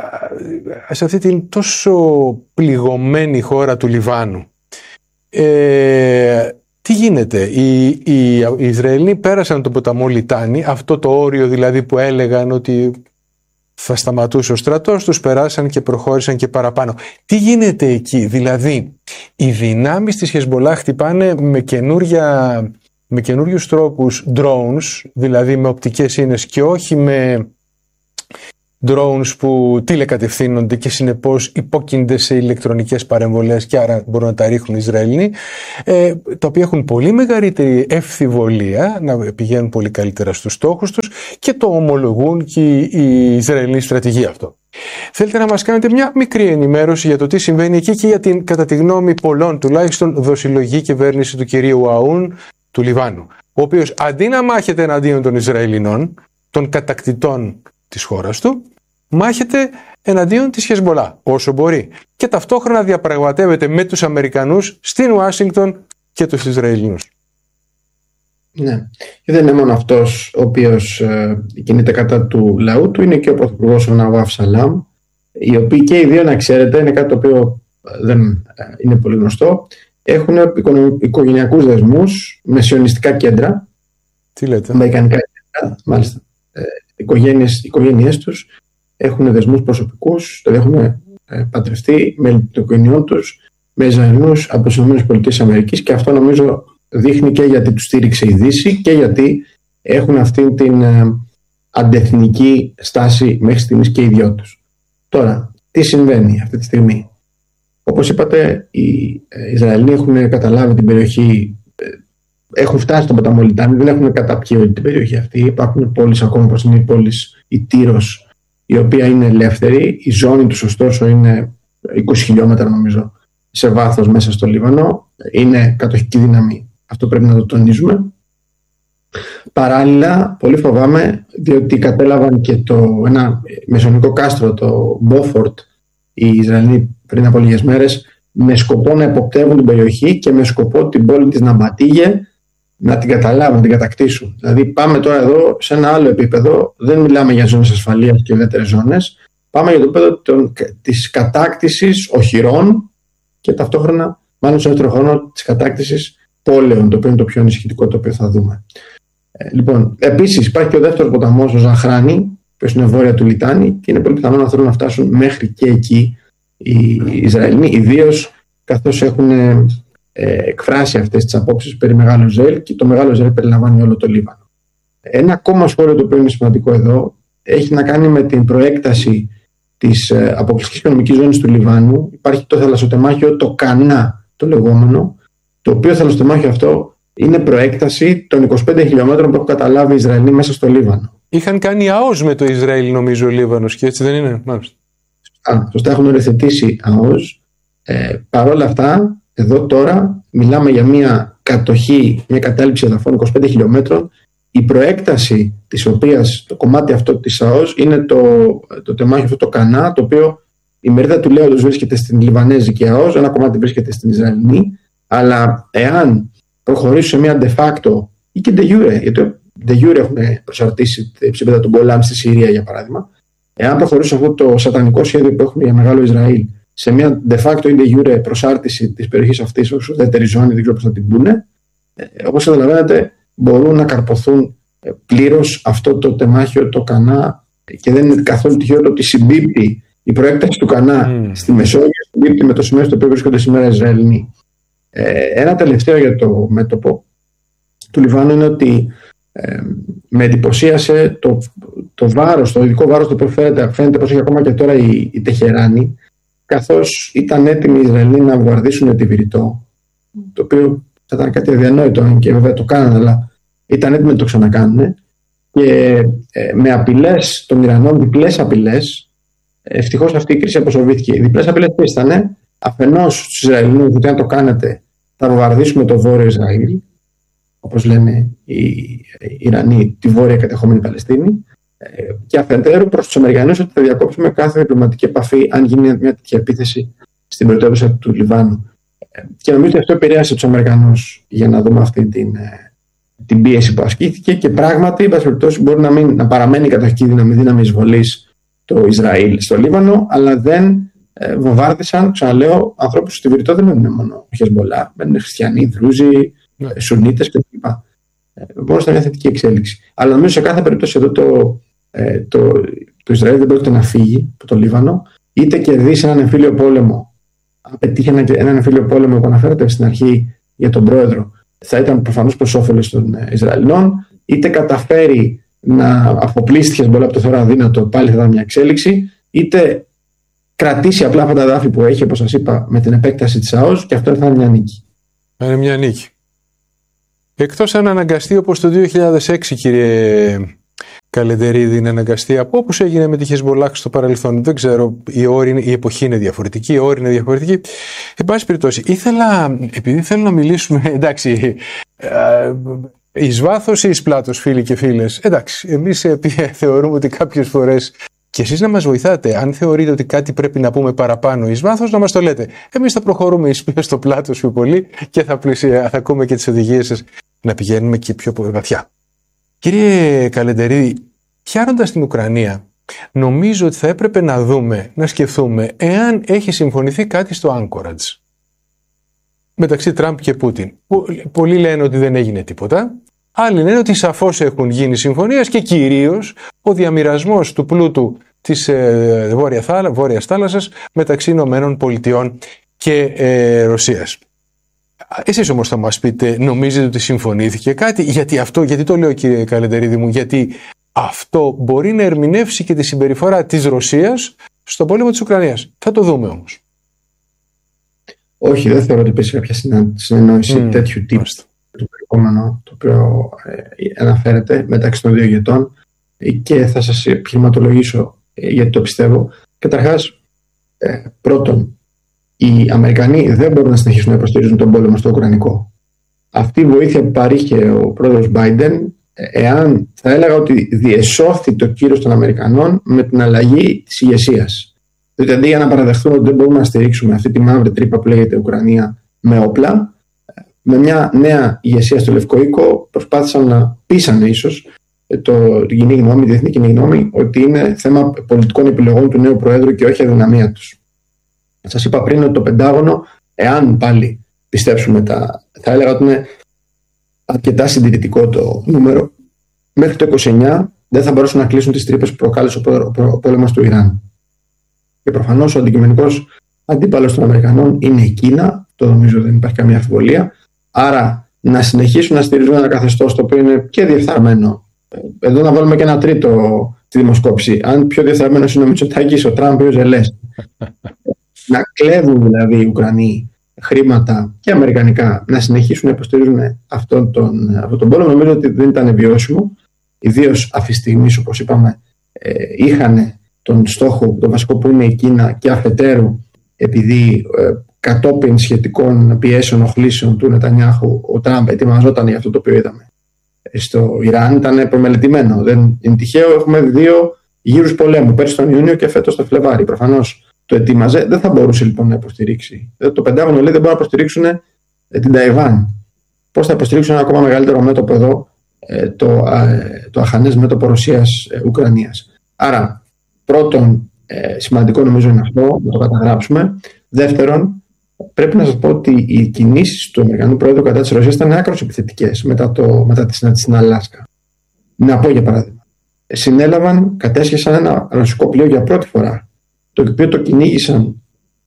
σε αυτή την τόσο πληγωμένη χώρα του Λιβάνου, ε, τι γίνεται? Οι, οι, οι Ισραηλοί πέρασαν τον ποταμό Λιτάνη, αυτό το όριο δηλαδή που έλεγαν ότι θα σταματούσε ο στρατός, τους περάσαν και προχώρησαν και παραπάνω. Τι γίνεται εκεί? Δηλαδή οι δυνάμεις της Χεσμολάχ χτυπάνε με καινούρια... με καινούριους τρόπους drones, δηλαδή με οπτικές ίνες και όχι με, drones που τηλεκατευθύνονται και συνεπώς υπόκεινται σε ηλεκτρονικές παρεμβολές και άρα μπορούν να τα ρίχνουν οι Ισραηλοί, ε, τα οποία έχουν πολύ μεγαλύτερη ευθυβολία, να πηγαίνουν πολύ καλύτερα στους στόχους τους και το ομολογούν και οι Ισραηλοί στρατηγοί αυτό. Θέλετε να μας κάνετε μια μικρή ενημέρωση για το τι συμβαίνει εκεί και για την, κατά τη γνώμη πολλών τουλάχιστον, δοσιλογή κυβέρνηση του κυρίου Αούν του Λιβάνου, ο οποίος αντί να μάχεται εναντίον των Ισραηλινών, των κατακτητών της χώρας του, μάχεται εναντίον της Χεσμολά όσο μπορεί και ταυτόχρονα διαπραγματεύεται με τους Αμερικανούς στην Ουάσιγκτον και τους Ισραηλινούς. Ναι, και δεν είναι μόνο αυτός ο οποίος ε, κινείται κατά του λαού του, είναι και ο πρωθυπουργός ο Ναβάφ Σαλάμ, οι οποίοι και οι δύο, να ξέρετε, είναι κάτι το οποίο δεν ε, είναι πολύ γνωστό, έχουν οικογενειακούς δεσμούς με σιωνιστικά κέντρα. Τι λέτε? Αμερικανικά κέντρα, μάλιστα. Ε, οικογένειες, οι οικογένειές τους έχουν δεσμούς προσωπικούς, δηλαδή έχουν ε, παντρευτεί με των οικογενειών τους με Ισραηλινούς από τις ΗΠΑ, και αυτό νομίζω δείχνει και γιατί τους στήριξε η Δύση και γιατί έχουν αυτή την ε, αντεθνική στάση μέχρι στιγμής και οι δυο τους. Τώρα, τι συμβαίνει αυτή τη στιγμή? Όπως είπατε, οι Ισραηλοί έχουν καταλάβει την περιοχή, έχουν φτάσει στον ποταμό Λιτάνη, δεν έχουν καταπιεί όλη την περιοχή αυτή. Υπάρχουν πόλεις ακόμα, όπως είναι η πόλη η Τύρος, η οποία είναι ελεύθερη. Η ζώνη τους, ωστόσο, είναι είκοσι χιλιόμετρα νομίζω σε βάθος μέσα στο Λίβανο. Είναι κατοχική δύναμη, αυτό πρέπει να το τονίζουμε. Παράλληλα, πολύ φοβάμαι, διότι κατέλαβαν και το, ένα μεσονικό κάστρο, το Μπόφορτ, οι Ισραηλοί πριν από λίγες μέρες, με σκοπό να εποπτεύουν την περιοχή και με σκοπό την πόλη της Ναμπατίγε να την καταλάβουν, να την κατακτήσουν. Δηλαδή, πάμε τώρα εδώ σε ένα άλλο επίπεδο. Δεν μιλάμε για ζώνες ασφαλείας και ουδέτερες ζώνες. Πάμε για το επίπεδο της κατάκτησης οχυρών και ταυτόχρονα, μάλλον σε δεύτερο χρόνο, της κατάκτησης πόλεων, το οποίο είναι το πιο ανησυχητικό, το οποίο θα δούμε. Ε, λοιπόν, επίσης, υπάρχει και ο δεύτερος ποταμός, ο Ζαχράνι, που είναι βόρεια του Λιτάνη, και είναι πολύ πιθανό να θέλουν να φτάσουν μέχρι και εκεί οι Ισραηλοί, ιδίως καθώς έχουν ε, εκφράσει αυτές τις απόψεις περί Μεγάλου Ισραήλ, και το Μεγάλο Ισραήλ περιλαμβάνει όλο το Λίβανο. Ένα ακόμα σχόλιο το οποίο είναι σημαντικό εδώ έχει να κάνει με την προέκταση της ε, αποκλειστικής οικονομικής ζώνης του Λιβάνου. Υπάρχει το θαλασσοτεμάχιο, το Κανά το λεγόμενο, το οποίο θαλασσοτεμάχιο αυτό είναι προέκταση των είκοσι πέντε χιλιόμετρων που έχουν καταλάβει οι Ισραηλοί μέσα στο Λίβανο. Είχαν κάνει ΑΟΣ με το Ισραήλ, νομίζω, ο Λίβανος, και έτσι δεν είναι? Μάλιστα. Σωστά, σωστά έχουν οριοθετήσει ΑΟΣ. Ε, Παρ' όλα αυτά, εδώ τώρα μιλάμε για μια κατοχή, μια κατάληψη εδαφών είκοσι πέντε χιλιόμετρων, η προέκταση της οποίας το κομμάτι αυτό της ΑΟΣ είναι το, το τεμάχιο αυτό, το Κανά, το οποίο η μερίδα του λέοντος βρίσκεται στην Λιβανέζικη ΑΟΣ, ένα κομμάτι βρίσκεται στην Ισραηλινή, αλλά εάν προχωρήσουν σε μια de facto ή και de jure, γιατί de jure έχουν προσαρτήσει τα ψήφιδα του Γκολάν στη Συρία, για παράδειγμα, εάν προχωρήσουν αυτό το σατανικό σχέδιο που έχουν για Μεγάλο Ισραήλ σε μια de facto ή de jure προσάρτηση της περιοχής αυτής ως ουδέτερη ζώνη, δεν ξέρω πώς θα την πούνε, όπως καταλαβαίνετε, μπορούν να καρποθούν πλήρως αυτό το τεμάχιο, το Κανά, και δεν είναι καθόλου τυχαίο το ότι συμπίπτει η προέκταση του Κανά mm. στη Μεσόγειο, συμπίπτει με το σημείο στο οποίο βρίσκονται σήμερα οι Ισραηλοί. Ε, ένα τελευταίο για το μέτωπο του Λιβάνου είναι ότι ε, με εντυπωσίασε το, το βάρος, το ειδικό βάρος το οποίο φαίνεται, φαίνεται πως έχει ακόμα και τώρα η, η Τεχεράνη, καθώς ήταν έτοιμοι οι Ισραηλοί να βομβαρδίσουν τη Βηρητό, το οποίο θα ήταν κάτι αδιανόητο, και βέβαια το κάνανε, αλλά ήταν έτοιμοι να το ξανακάνουν, και ε, με απειλές των Ιρανών, διπλές απειλές, ευτυχώς αυτή η κρίση αποσοβήθηκε. Οι διπλές απειλές που ήταν, αφενός στους Ισραηλινούς, ότι αν το κάνετε θα βομβαρδίσουμε το βόρειο Ισραήλ, όπως λένε οι Ιρανοί, τη βόρεια κατεχόμενη Παλαιστίνη, και αφεντέρου προς τους Αμερικανούς ότι θα διακόψουμε κάθε διπλωματική επαφή αν γίνει μια τέτοια επίθεση στην πρωτεύουσα του Λιβάνου. Και νομίζω ότι αυτό επηρέασε τους Αμερικανούς για να δούμε αυτή την, την πίεση που ασκήθηκε, και πράγματι, εν πάση περιπτώσει, μπορεί να, μην, να παραμένει η κατοχική δύναμη, δύναμη εισβολής το Ισραήλ στο Λίβανο, αλλά δεν ε, βομβάρδισαν, ξαναλέω, ανθρώπους στη Βηρητό. Δεν είναι μόνο Χεσμολά, είναι χριστιανοί, Δρούζοι, ναι. Σουνίτες κτλ. Ε, μπορεί να είναι μια θετική εξέλιξη. Αλλά νομίζω σε κάθε περίπτωση εδώ το, ε, το, το Ισραήλ δεν πρόκειται να φύγει από το Λίβανο, είτε κερδίσει έναν εμφύλιο πόλεμο, αν πετύχει έναν, έναν εμφύλιο πόλεμο που αναφέρατε στην αρχή για τον πρόεδρο, θα ήταν προφανώς προς όφελος των Ισραηλινών, είτε καταφέρει να αποπλήσει τη Χεσμπολά που το θεωρώ αδύνατο, πάλι θα ήταν μια εξέλιξη, είτε κρατήσει απλά αυτά τα δάφη που έχει, όπως σας είπα, με την επέκταση της ΑΟΣ, και αυτό θα είναι μια νίκη. Θα είναι μια νίκη. Εκτός αν αναγκαστεί όπως το δύο χιλιάδες έξι, κύριε Καλεντερίδη, είναι αναγκαστεί από όπως έγινε με τη Χεσμπολάχ στο παρελθόν. Δεν ξέρω, η, όρη, η εποχή είναι διαφορετική, η όρη είναι διαφορετική. Εν πάση περιπτώσει, ήθελα, επειδή θέλω να μιλήσουμε, εντάξει, εις βάθος ή εις πλάτος, φίλοι και φίλες. Εντάξει, εμείς θεωρούμε ότι κάποιες φορές, και εσείς να μας βοηθάτε, αν θεωρείτε ότι κάτι πρέπει να πούμε παραπάνω εις βάθος, να μας το λέτε. Εμείς θα προχωρούμε εις στο πλάτος πιο πολύ και θα, πλησια, θα ακούμε και τις οδηγίες σας να πηγαίνουμε και πιο βαθιά. Κύριε Καλεντερίδη, πιάνοντας την Ουκρανία, νομίζω ότι θα έπρεπε να δούμε, να σκεφτούμε, εάν έχει συμφωνηθεί κάτι στο Anchorage μεταξύ Τραμπ και Πούτιν. Πολλοί λένε ότι δεν έγινε τίποτα. Άλλοι λένε ότι σαφώς έχουν γίνει συμφωνίες και κυρίως ο διαμοιρασμός του πλούτου της ε, Βόρεια θάλα, Βόρειας θάλασσας μεταξύ Ηνωμένων Πολιτειών και ε, Ρωσίας. Εσείς όμως θα μας πείτε, νομίζετε ότι συμφωνήθηκε κάτι? Γιατί αυτό, γιατί το λέω, κύριε Καλεντερίδη μου, γιατί αυτό μπορεί να ερμηνεύσει και τη συμπεριφορά της Ρωσίας στον πόλεμο της Ουκρανίας. Θα το δούμε όμως. Όχι, δεν θεωρώ ότι υπήρξε κάποια συνεννόηση mm, τέτοιου τύπου. Το περιεχόμενο το οποίο ε, αναφέρεται μεταξύ των δύο ηγετών, και θα σας επιχειρηματολογήσω ε, γιατί το πιστεύω. Καταρχάς, ε, πρώτον, οι Αμερικανοί δεν μπορούν να συνεχίσουν να υποστηρίζουν τον πόλεμο στο Ουκρανικό. Αυτή η βοήθεια που παρήχε ο πρόεδρος Biden, εάν θα έλεγα ότι διεσώθη το κύρος των Αμερικανών με την αλλαγή της ηγεσίας. Διότι αντί για να παραδεχθούν ότι δεν μπορούμε να στηρίξουμε αυτή τη μαύρη τρύπα που λέγεται Ουκρανία με όπλα, με μια νέα ηγεσία στο Λευκό Οίκο προσπάθησαν να πείσανε ίσως το κοινή γνώμη, τη διεθνή κοινή γνώμη, ότι είναι θέμα πολιτικών επιλογών του νέου Προέδρου και όχι αδυναμία τους. Σας είπα πριν ότι το Πεντάγωνο, εάν πάλι πιστέψουμε τα, θα έλεγα ότι είναι αρκετά συντηρητικό το νούμερο, μέχρι το είκοσι εννιά δεν θα μπορούσαν να κλείσουν τις τρύπες που προκάλεσε ο πόλεμος του Ιράν. Και προφανώς ο αντικειμενικός αντίπαλος των Αμερικανών είναι η Κίνα, το νομίζω δεν υπάρχει καμία αμφιβολία. Άρα να συνεχίσουν να στηρίζουν ένα καθεστώς το οποίο είναι και διεφθαρμένο. Εδώ να βάλουμε και ένα τρίτο στη δημοσκόπηση. Αν πιο διεφθαρμένος είναι ο Μητσοτάκης, ο Τραμπ ή ο Ζελένσκι. Να κλέβουν δηλαδή οι Ουκρανοί χρήματα και αμερικανικά, να συνεχίσουν να υποστηρίζουν αυτόν τον, αυτόν τον πόλεμο, νομίζω ότι δεν ήταν βιώσιμο. Ιδίως αυτή τη στιγμή, όπως είπαμε, ε, είχαν τον στόχο, τον βασικό που είναι η Κίνα, και αφετέρου, επειδή ε, κατόπιν σχετικών πιέσεων, οχλήσεων του Νετανιάχου, ο Τραμπ ετοιμαζόταν για αυτό το οποίο είδαμε στο Ιράν, ήταν προμελετημένο. Δεν είναι τυχαίο, έχουμε δύο γύρους πολέμου, πέρσι τον Ιούνιο και φέτος τον Φλεβάρι. Προφανώς το ετοίμαζε, δεν θα μπορούσε λοιπόν να υποστηρίξει. Το Πεντάγωνο λέει δεν μπορούν να υποστηρίξουν την Ταϊβάν. Πώς θα υποστηρίξουν ένα ακόμα μεγαλύτερο μέτωπο εδώ, το, το αχανές μέτωπο Ρωσίας-Ουκρανίας. Άρα, πρώτον, σημαντικό νομίζω είναι αυτό, να το καταγράψουμε. Δεύτερον, πρέπει να σας πω ότι οι κινήσεις του Αμερικανού Πρόεδρου κατά της Ρωσίας ήταν άκρως επιθετικές μετά, το, μετά τη συνάντηση στην Αλάσκα. Να πω για παράδειγμα. Συνέλαβαν, κατέσχεσαν ένα ρωσικό πλοίο για πρώτη φορά, το οποίο το κυνήγησαν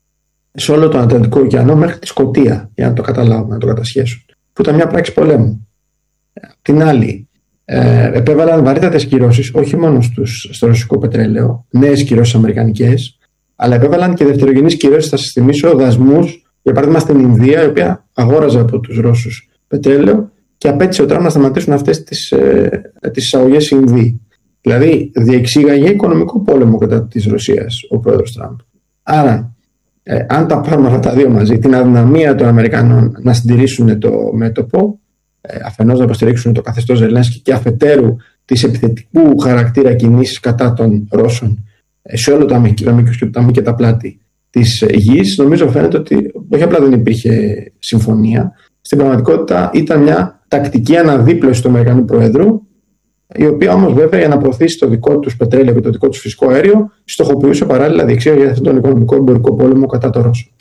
σε όλο τον Ατλαντικό ωκεανό μέχρι τη Σκωτία, για να το καταλάβουμε, να το κατασχέσουν, που ήταν μια πράξη πολέμου. Την άλλη, ε, επέβαλαν βαρύτατες κυρώσεις, όχι μόνο στους, στο ρωσικό πετρέλαιο, νέες κυρώσεις αμερικανικές, αλλά επέβαλαν και δευτερογενείς κυρώσεις, θα σας θυμίσω, δασμούς, για παράδειγμα στην Ινδία, η οποία αγόραζε από τους Ρώσους πετρέλαιο και απέτησε ο Τραμπ να σταματήσουν αυτές τις, ε, τις εισαγωγές Ινδί. Δηλαδή, διεξήγαγε οικονομικό πόλεμο κατά της Ρωσίας ο πρόεδρος Τραμπ. Άρα, ε, αν τα πάρουμε αυτά τα δύο μαζί, την αδυναμία των Αμερικανών να συντηρήσουν το μέτωπο, ε, αφενός να υποστηρίξουν το καθεστώς Ζελένσκι και αφετέρου τις επιθετικού χαρακτήρα κινήσεις κατά των Ρώσων ε, σε όλο το μήκος και τα μήκη και τα πλάτη της γης, νομίζω φαίνεται ότι όχι απλά δεν υπήρχε συμφωνία, στην πραγματικότητα ήταν μια τακτική αναδίπλωση του Αμερικανού Προέδρου, η οποία όμως βέβαια για να προωθήσει το δικό τους πετρέλαιο και το δικό τους φυσικό αέριο, στοχοποιούσε παράλληλα διεξήγαγε για αυτόν τον οικονομικό εμπορικό πόλεμο κατά το Ρώσο.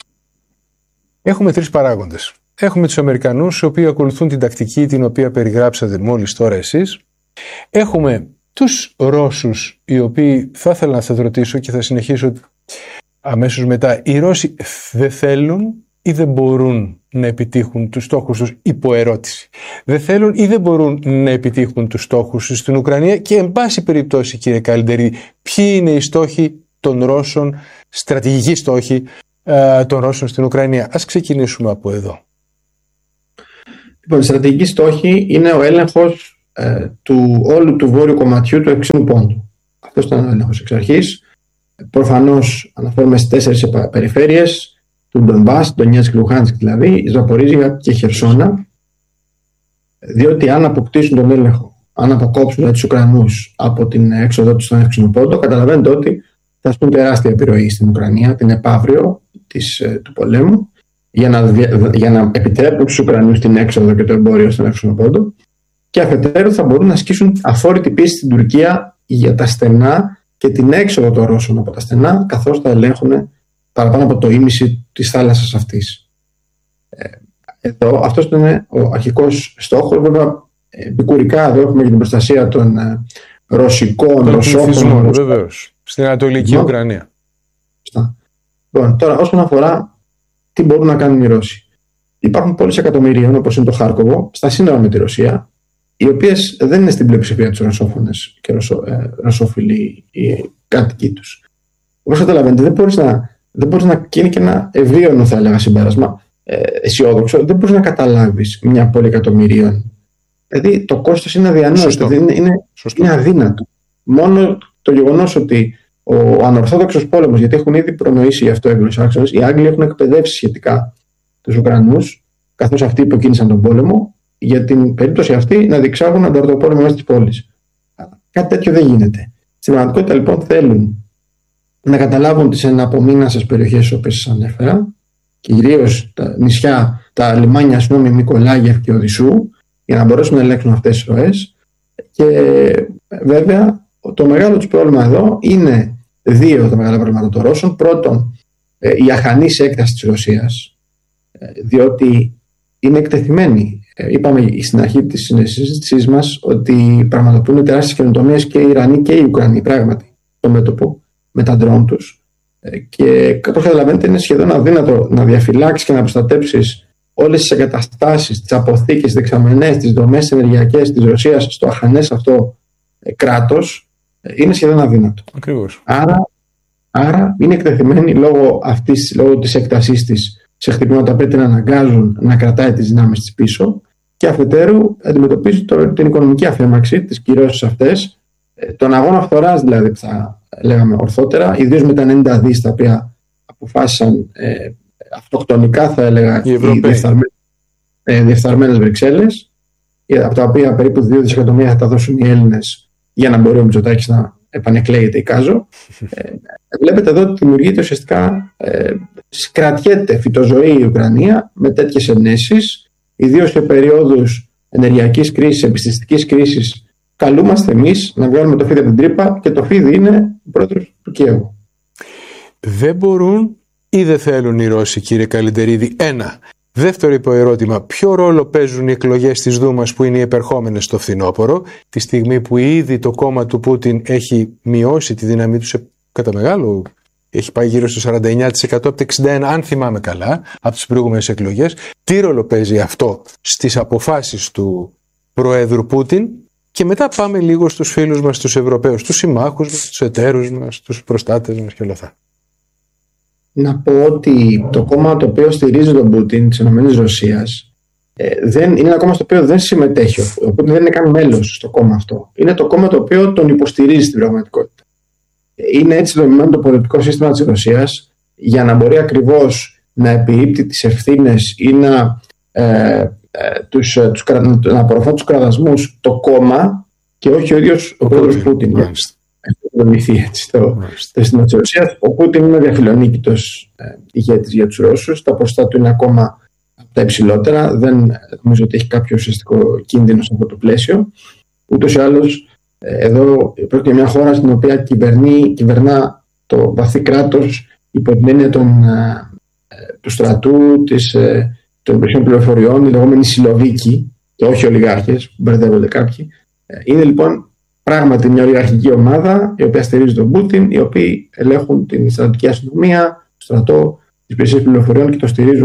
Έχουμε τρεις παράγοντες. Έχουμε τους Αμερικανούς, οι οποίοι ακολουθούν την τακτική την οποία περιγράψατε μόλις τώρα εσείς. Έχουμε τους Ρώσους, οι οποίοι θα ήθελα να σας ρωτήσω και θα συνεχίσω αμέσως μετά. Οι Ρώσοι δεν θέλουν ή δεν μπορούν να επιτύχουν τους στόχους τους, υποερώτηση. Δεν θέλουν ή δεν μπορούν να επιτύχουν τους στόχους τους στην Ουκρανία και εν πάση περιπτώσει, κύριε Καλντερίδη, ποιοι είναι οι στόχοι των Ρώσων, στρατηγικοί στόχοι ε, των Ρώσων στην Ουκρανία. Ας ξεκινήσουμε από εδώ. Λοιπόν, η στρατηγική στόχη είναι ο έλεγχος ε, του όλου του βόρειου κομματιού του Ευξήνου Πόντου. Αυτός ήταν ο έλεγχος εξ αρχής. Προφανώς αναφέρομαι στις τέσσερις περιφέρειες του Ντονμπάς, Ντονιέτσκ, Λουχάνσκ δηλαδή, Ζαπορίζια και Χερσόνα, διότι αν αποκτήσουν τον έλεγχο, αν αποκόψουν τους Ουκρανούς από την έξοδο τους στον Ευξήνο Πόντο, καταλαβαίνετε ότι θα ασκούν τεράστια επιρροή στην Ουκρανία, την επαύριο της, του πολέμου, για να, για να επιτρέπουν στους Ουκρανούς την έξοδο και το εμπόριο στον Ευξήνο Πόντο, και αφετέρου θα μπορούν να ασκήσουν αφόρητη πίεση στην Τουρκία για τα στενά και την έξοδο των Ρώσων από τα στενά, καθώς θα ελέγχουν παραπάνω από το ίμιση της θάλασσας αυτής. Εδώ, αυτός είναι ο αρχικός στόχος. Βέβαια, επικουρικά εδώ έχουμε και την προστασία των ε, ρωσικών, ρωσόφωνων. Βεβαίως, στην Ανατολική no. Ουκρανία. Λοιπόν, τώρα, όσον αφορά τι μπορούν να κάνουν οι Ρώσοι. Υπάρχουν πολλές εκατομμυρίων, όπως είναι το Χάρκοβο, στα σύνορα με τη Ρωσία, οι οποίες δεν είναι στην πλειοψηφία τους ρωσόφωνες και ρωσο, ε, ρωσόφιλοι οι κάτοικοι τους. Όπως καταλαβαίνετε, δεν μπορείς να, δεν μπορείς να γίνει και ένα ευίωνο, θα έλεγα, συμπέρασμα, ε, αισιόδοξο. Δεν μπορείς να καταλάβεις μια πόλη εκατομμυρίων. Δηλαδή το κόστος είναι αδιανόητο, είναι, είναι, είναι αδύνατο. Μόνο το γεγονός ότι ο ανορθόδοξος πόλεμος, γιατί έχουν ήδη προνοήσει γι' αυτό έγκρους άξονες, οι Άγγλοι έχουν εκπαιδεύσει σχετικά τους Ουκρανούς, καθώς αυτοί υποκίνησαν τον πόλεμο, για την περίπτωση αυτή να διεξάγουν ανταρτοπόλεμο μέσα της πόλης. Κάτι τέτοιο δεν γίνεται. Στην πραγματικότητα λοιπόν θέλουν να καταλάβουν τις εναπομείνασες περιοχές όπως σας ανέφερα, κυρίως τα νησιά, τα λιμάνια, συγγνώμη, Μικολάγεφ και Οδυσσού, για να μπορέσουν να ελέγξουν αυτές τις ροές. Και βέβαια το μεγάλο τους πρόβλημα εδώ είναι δύο τα μεγάλα προβλήματα των Ρώσων. Πρώτον, η αχανής έκταση της Ρωσίας, διότι είναι εκτεθειμένοι. Είπαμε στην αρχή της συζήτησής μας ότι πραγματοποιούν τεράστιες καινοτομίες και οι Ιρανοί και οι Ουκρανοί, πράγματι, στο μέτωπο με τα ντρόουν τους. Και όπως καταλαβαίνετε, είναι σχεδόν αδύνατο να διαφυλάξεις και να προστατέψεις όλες τις εγκαταστάσεις, τις αποθήκες, τις δεξαμενές, τις δομές ενεργειακές της Ρωσίας στο αχανές αυτό κράτος. Είναι σχεδόν αδύνατο. Ακριβώς. Άρα, άρα είναι εκτεθειμένοι λόγω, αυτής, λόγω της έκτασής της σε χτυπήματα πρέπει να αναγκάζουν να κρατάει τις δυνάμεις της πίσω, και αφετέρου αντιμετωπίζει το, την οικονομική αφέμαξη, τις κυρώσεις αυτές, τον αγώνα φθοράς δηλαδή, που θα λέγαμε ορθότερα, ιδίως με τα ενενήντα δις τα οποία αποφάσισαν ε, αυτοκτονικά, θα έλεγα, οι, οι διεφθαρμένες, ε, διεφθαρμένες Βρυξέλλες, από τα οποία περίπου δύο δισεκατομμύρια θα τα δώσουν οι Έλληνες για να μπορεί ο Μητσοτάκης να επανεκλέγεται η Κάζο. Ε, βλέπετε εδώ ότι δημιουργείται ουσιαστικά, ε, κρατιέται φυτοζωή η Ουκρανία με τέτοιες ενέσεις, ιδίως σε περίοδους ενεργειακής κρίσης, επιστημιστικής κρίσης. Καλούμαστε εμείς να βγάλουμε το φίδι από την τρύπα, και το φίδι είναι ο πρόεδρος του Κιέβου. Δεν μπορούν ή δεν θέλουν οι Ρώσοι, κύριε Καλντερίδη? Ένα. Δεύτερο υποερώτημα, ποιο ρόλο παίζουν οι εκλογές της Δούμας που είναι οι επερχόμενες στο φθινόπωρο, τη στιγμή που ήδη το κόμμα του Πούτιν έχει μειώσει τη δύναμή του σε, κατά μεγάλο, έχει πάει γύρω στο σαράντα εννέα τοις εκατό από τα εξήντα ένα, αν θυμάμαι καλά, από τις προηγούμενες εκλογές. Τι ρόλο παίζει αυτό στις αποφάσεις του Προέδρου Πούτιν? Και μετά πάμε λίγο στους φίλους μας, τους Ευρωπαίους, τους συμμάχους μας, τους εταίρους μας, τους προστάτες μας και όλα αυτά. Να πω ότι το κόμμα το οποίο στηρίζει τον Πούτιν της ΗΠΑ ε, δεν, είναι ένα κόμμα στο οποίο δεν συμμετέχει. Ο Πούτιν δεν είναι καν μέλος στο κόμμα αυτό. Είναι το κόμμα το οποίο τον υποστηρίζει στην πραγματικότητα. Είναι έτσι δομημένο το πολιτικό σύστημα της Ρωσίας, για να μπορεί ακριβώς να επιρρύπτει τις ευθύνες ή να, ε, ε, τους, ε, τους, να απορροφά τους κραδασμούς το κόμμα, και όχι ο ίδιος ο, ο πρόεδρος Πούτιν. Έχει δομηθεί έτσι το, το σύστημα της Ρωσίας. Ο Πούτιν είναι διαφιλονίκητος ε, ηγέτης για τους Ρώσους. Τα ποσοστά του είναι ακόμα από τα υψηλότερα. Δεν νομίζω ότι έχει κάποιο ουσιαστικό κίνδυνο σε αυτό το πλαίσιο. Ούτως ή άλλως, ε, εδώ πρόκειται μια χώρα στην οποία κυβερνεί, κυβερνά το βαθύ κράτος υπό την έννοια των, ε, του στρατού, της, ε, των υπηρεσιών πληροφοριών, οι λεγόμενοι Σιλοβίκοι, και όχι ολιγάρχες, που μπερδεύονται κάποιοι. Ε, είναι λοιπόν πράγματι μια ολιγαρχική ομάδα, η οποία στηρίζει τον Πούτιν, οι οποίοι ελέγχουν την στρατιωτική αστυνομία, το στρατό, τις υπηρεσίες πληροφοριών, και το στηρίζουν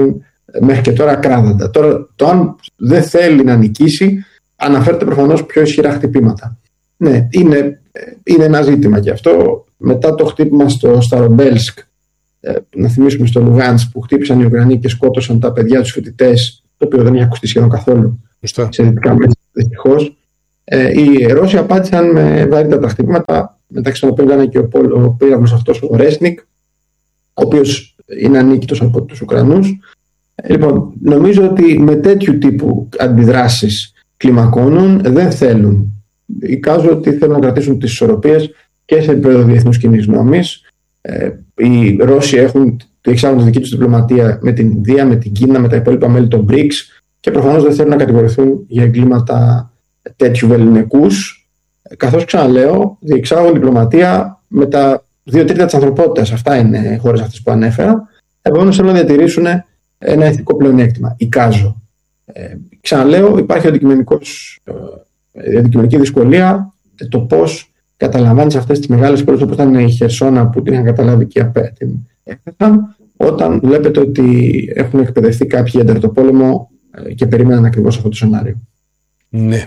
μέχρι και τώρα ακράδαντα. Τώρα, το αν δεν θέλει να νικήσει, αναφέρεται προφανώς πιο ισχυρά χτυπήματα. Ναι, είναι, είναι ένα ζήτημα και αυτό. Μετά το χτύπημα στο Σταρομπέλσκ, να θυμίσουμε στο Λουγάνσκ, που χτύπησαν οι Ουκρανοί και σκότωσαν τα παιδιά τους φοιτητές, το οποίο δεν είχε ακουστεί σχεδόν καθόλου Ιστά. σε δυτικά μέσα, δυστυχώς. Οι Ρώσοι απάντησαν με βαρύτατα χτυπήματα, μεταξύ των οποίων ήταν και ο, ο πύραυλος αυτός ο Ρέσνικ, ο οποίος είναι ανίκητος από τους Ουκρανούς. Λοιπόν, νομίζω ότι με τέτοιου τύπου αντιδράσεις κλιμακώνουν δεν θέλουν. Εικάζω ότι θέλουν να κρατήσουν τις ισορροπίες και σε επίπεδο διεθνούς κοινής γνώμης. Ε, οι Ρώσοι έχουν εξάγουν τη δική τους διπλωματία με την Ινδία, με την Κίνα, με τα υπόλοιπα μέλη των μπρικς και προφανώς δεν θέλουν να κατηγορηθούν για εγκλήματα τέτοιου βεληνικούς. Καθώς ξαναλέω, διεξάγουν διπλωματία με τα δύο τρίτα της ανθρωπότητας. Αυτά είναι οι χώρες αυτές που ανέφερα. Επομένως θέλουν να διατηρήσουν ένα ηθικό πλεονέκτημα. Εικάζω. Ε, ξαναλέω, υπάρχει αντικειμενικός, ε, αντικειμενική δυσκολία το πώς καταλαμβάνεις αυτές τις μεγάλες πόλεις, όπως ήταν η Χερσόνα που την είχαν καταλάβει και την έθεσαν, όταν βλέπετε ότι έχουν εκπαιδευτεί κάποιοι για τερτοπόλεμο και περίμεναν ακριβώς αυτό το σενάριο. Ναι.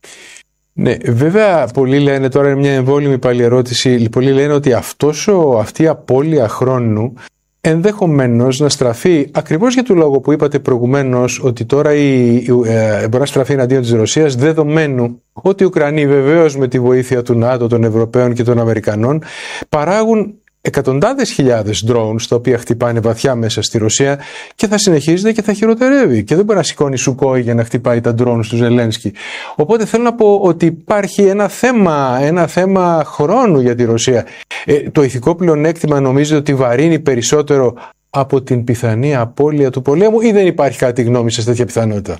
Ναι, βέβαια πολλοί λένε, τώρα είναι μια εμβόλυμη πάλι ερώτηση, πολλοί λένε ότι αυτός ο, αυτή η απώλεια χρόνου ενδεχομένως να στραφεί ακριβώς για το λόγο που είπατε προηγουμένως, ότι τώρα η, η, ε, μπορεί να στραφεί εναντίον της Ρωσίας, δεδομένου ότι οι Ουκρανοί βεβαίως με τη βοήθεια του ΝΑΤΟ, των Ευρωπαίων και των Αμερικανών παράγουν εκατοντάδες χιλιάδες drones τα οποία χτυπάνε βαθιά μέσα στη Ρωσία και θα συνεχίζεται και θα χειροτερεύει και δεν μπορεί να σηκώνει Σουκόι για να χτυπάει τα drones του Ζελένσκι. Οπότε θέλω να πω ότι υπάρχει ένα θέμα, ένα θέμα χρόνου για τη Ρωσία. Ε, το ηθικό πλεονέκτημα νομίζετε ότι βαρύνει περισσότερο από την πιθανή απώλεια του πολέμου ή δεν υπάρχει κάτι γνώμη σε τέτοια πιθανότητα?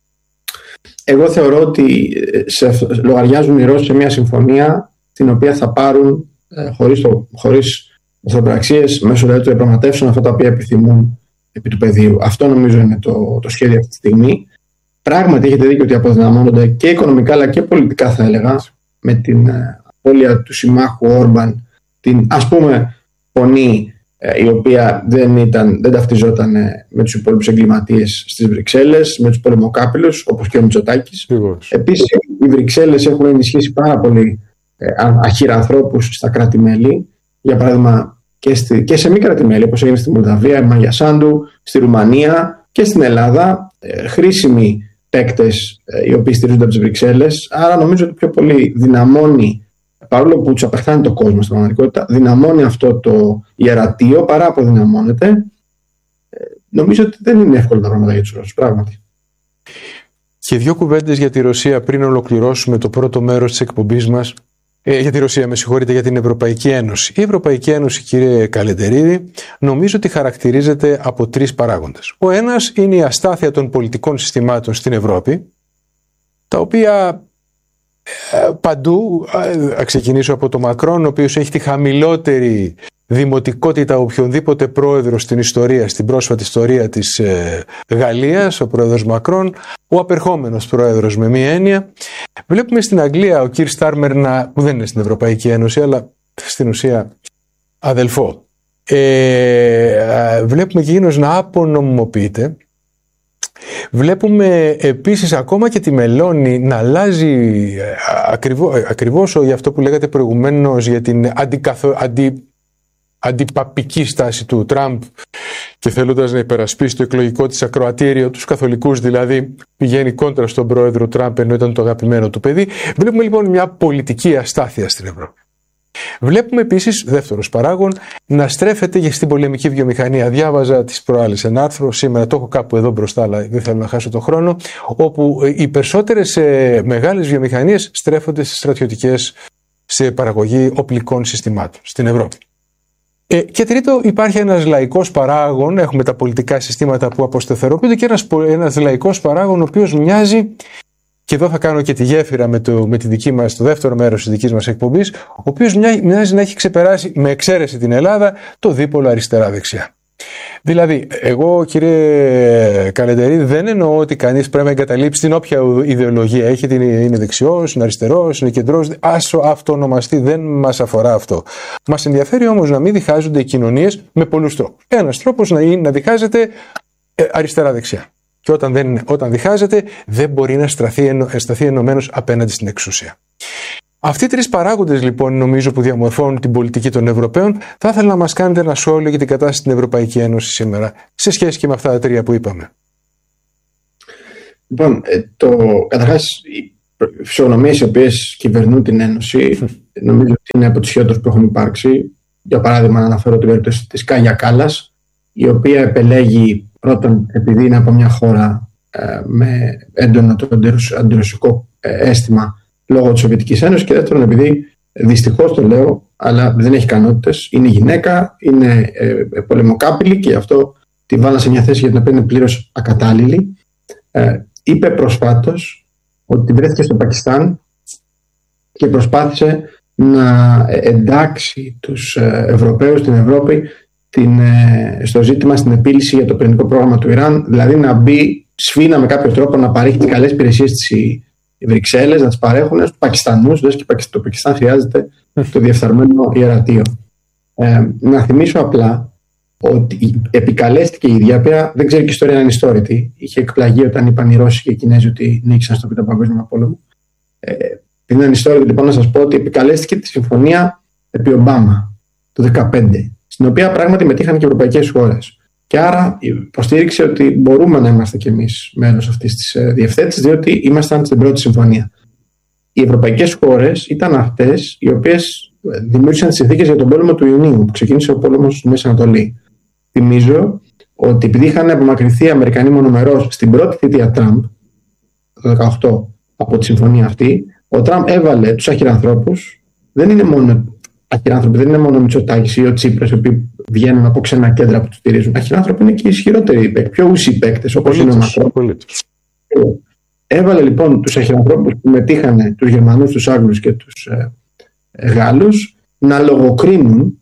Εγώ θεωρώ ότι σε, λογαριάζουν οι Ρώσοι σε μια συμφωνία την οποία θα πάρουν ε, χωρίς, το, χωρίς εχθροπραξίες μέσω δηλαδή των διαπραγματεύσεων αυτά τα οποία επιθυμούν επί του πεδίου. Αυτό νομίζω είναι το, το σχέδιο αυτή τη στιγμή. Πράγματι έχετε δίκιο ότι αποδυναμώνονται και οικονομικά αλλά και πολιτικά, θα έλεγα, με την ε, απώλεια του συμμάχου Όρμπαν, την ας πούμε φωνή ε, η οποία δεν, ήταν, δεν ταυτιζόταν ε, με τους υπόλοιπους εγκληματίες στις Βρυξέλλες, με τους πολεμοκάπηλους όπως και ο Μητσοτάκης. Επίσης οι Βρυξέλλες έχουν ενισχύσει πάρα πολύ ε, αχυρανθρώπους στα κράτη-μέλη. Για παράδειγμα, και, στη, και σε μη κράτη-μέλη, όπως έγινε στη Μολδαβία, η Μάγια Σάντου, στη Ρουμανία και στην Ελλάδα, ε, χρήσιμοι παίκτες ε, οι οποίοι στηρίζονται από τις Βρυξέλλες. Άρα, νομίζω ότι πιο πολύ δυναμώνει, παρόλο που τους απεχθάνει το κόσμο στην πραγματικότητα, δυναμώνει αυτό το ιερατείο παρά αποδυναμώνεται. Ε, νομίζω ότι δεν είναι εύκολα τα πράγματα για τους Ρώσους, πράγματι. Και δύο κουβέντες για τη Ρωσία πριν ολοκληρώσουμε το πρώτο μέρος της εκπομπής μας. Ε, για τη Ρωσία, με συγχωρείτε, για την Ευρωπαϊκή Ένωση. Η Ευρωπαϊκή Ένωση, κύριε Καλεντερίδη, νομίζω ότι χαρακτηρίζεται από τρεις παράγοντες. Ο ένας είναι η αστάθεια των πολιτικών συστημάτων στην Ευρώπη, τα οποία ε, παντού, ε, ξεκινήσω από το Μακρόν, ο οποίος έχει τη χαμηλότερη δημοτικότητα οποιονδήποτε πρόεδρο στην ιστορία, στην πρόσφατη ιστορία της ε, Γαλλίας, ο πρόεδρος Μακρόν, ο απερχόμενος πρόεδρος με μία έννοια. Βλέπουμε στην Αγγλία ο Κιρ Στάρμερ, να, που δεν είναι στην Ευρωπαϊκή Ένωση, αλλά στην ουσία αδελφό. Ε, βλέπουμε και εκείνος να απονομιμοποιείται. Βλέπουμε επίσης ακόμα και τη Μελώνη να αλλάζει ακριβώς, ακριβώς για αυτό που λέγατε προηγουμένως για την αντικαθο, αντι, αντιπαπική στάση του Τραμπ και θέλοντας να υπερασπίσει το εκλογικό της ακροατήριο, τους καθολικούς δηλαδή, πηγαίνει κόντρα στον πρόεδρο Τραμπ ενώ ήταν το αγαπημένο του παιδί. Βλέπουμε λοιπόν μια πολιτική αστάθεια στην Ευρώπη. Βλέπουμε επίσης, δεύτερος παράγον, να στρέφεται και στην πολεμική βιομηχανία. Διάβαζα τις προάλλες ένα άρθρο, σήμερα το έχω κάπου εδώ μπροστά, αλλά δεν θέλω να χάσω το χρόνο, όπου οι περισσότερες ε, μεγάλες βιομηχανίες στρέφονται στις στρατιωτικές, σε παραγωγή οπλικών συστημάτων στην Ευρώπη. Ε, και τρίτο, υπάρχει ένας λαϊκός παράγων, έχουμε τα πολιτικά συστήματα που αποστεθεροποιούνται και ένας, ένας λαϊκός παράγων ο οποίος μοιάζει, και εδώ θα κάνω και τη γέφυρα με, το, με τη δική μας, το δεύτερο μέρος της δικής μας εκπομπής, ο οποίος μοιάζει να έχει ξεπεράσει, με εξαίρεση την Ελλάδα, το δίπολο αριστερά-δεξιά. Δηλαδή, εγώ κύριε Καλεντερίδη δεν εννοώ ότι κανείς πρέπει να εγκαταλείψει την όποια ιδεολογία έχει, είναι δεξιός, είναι αριστερός, είναι κεντρός, άσο αυτονομαστεί, δεν μας αφορά αυτό. Μας ενδιαφέρει όμως να μην διχάζονται οι κοινωνίες με πολλούς τρόπους. Ένας τρόπος να, είναι, να διχάζεται ε, αριστερά-δεξιά. Και όταν, δεν, όταν διχάζεται, δεν μπορεί να σταθεί, ενω, σταθεί ενωμένος απέναντι στην εξουσία. Αυτοί οι τρεις παράγοντες, λοιπόν, νομίζω που διαμορφώνουν την πολιτική των Ευρωπαίων, θα ήθελα να μας κάνετε ένα σχόλιο για την κατάσταση στην Ευρωπαϊκή Ένωση σήμερα, σε σχέση και με αυτά τα τρία που είπαμε. Λοιπόν, το, καταρχάς, οι φυσιογνωμίες οι οποίες κυβερνούν την Ένωση, νομίζω ότι είναι από τις χειρότερες που έχουν υπάρξει. Για παράδειγμα, να αναφέρω την περίπτωση της Κάγια Κάλλας, η οποία επελέγει πρώτον επειδή είναι από μια χώρα ε, με έντονο το αντιρωσικό ε, αίσθημα λόγω της Σοβιετικής Ένωσης, και δεύτερον επειδή, δυστυχώς το λέω, αλλά δεν έχει ικανότητες, είναι γυναίκα, είναι ε, πολεμοκάπηλη και αυτό τη βάλα σε μια θέση για την οποία είναι πλήρως ακατάλληλη. Ε, είπε προσφάτως ότι βρέθηκε στο Πακιστάν και προσπάθησε να εντάξει τους Ευρωπαίους στην Ευρώπη την, στο ζήτημα, στην επίλυση για το πυρηνικό πρόγραμμα του Ιράν, δηλαδή να μπει σφήνα με κάποιο τρόπο να παρέχει τις καλές υπηρεσίες της οι Βρυξέλλες, να τις παρέχουν στους Πακιστανούς, λες και το Πακιστάν χρειάζεται το διεφθαρμένο ιερατείο. Ε, να θυμίσω απλά ότι επικαλέστηκε η ίδια, οποία δεν ξέρει και η ιστορία να είναι ιστόρητη. Είχε εκπλαγεί όταν είπαν οι Ρώσοι και οι Κινέζοι ότι νίκησαν στο Τρίτο Παγκόσμιο Πόλεμο. Ε, είναι ανιστόρητη, λοιπόν, να σας πω ότι επικαλέστηκε τη συμφωνία επί Ομπάμα το δύο χιλιάδες δεκαπέντε, στην οποία πράγματι μετήχαν και ευρωπαϊκές χώρες. Και άρα υποστήριξε ότι μπορούμε να είμαστε κι εμείς μέρος αυτής της διευθέτησης, διότι ήμασταν στην πρώτη συμφωνία. Οι ευρωπαϊκές χώρες ήταν αυτές οι οποίες δημιούργησαν τις συνθήκες για τον πόλεμο του Ιουνίου, που ξεκίνησε ο πόλεμος στη Μέση Ανατολή. Θυμίζω ότι επειδή είχαν απομακρυνθεί οι Αμερικανοί μονομερώς στην πρώτη θητεία Τραμπ, το δύο χιλιάδες δεκαοκτώ, από τη συμφωνία αυτή, ο Τραμπ έβαλε τους αχυρανθρώπους. Δεν είναι μόνο αχυράνθρωποι, δεν είναι μόνο ο Μητσοτάκης ή ο Τσίπρας, οι οποίοι βγαίνουν από ξένα κέντρα που τους στηρίζουν. Αχυράνθρωποι είναι και οι ισχυρότεροι παίκτες, πιο ουσιοι παίκτες, όπως είναι ο Μακρόν. Έβαλε λοιπόν τους αχυρανθρώπους που μετήχαν, τους Γερμανούς, τους Άγγλους και τους ε, ε, Γάλλους, να λογοκρίνουν,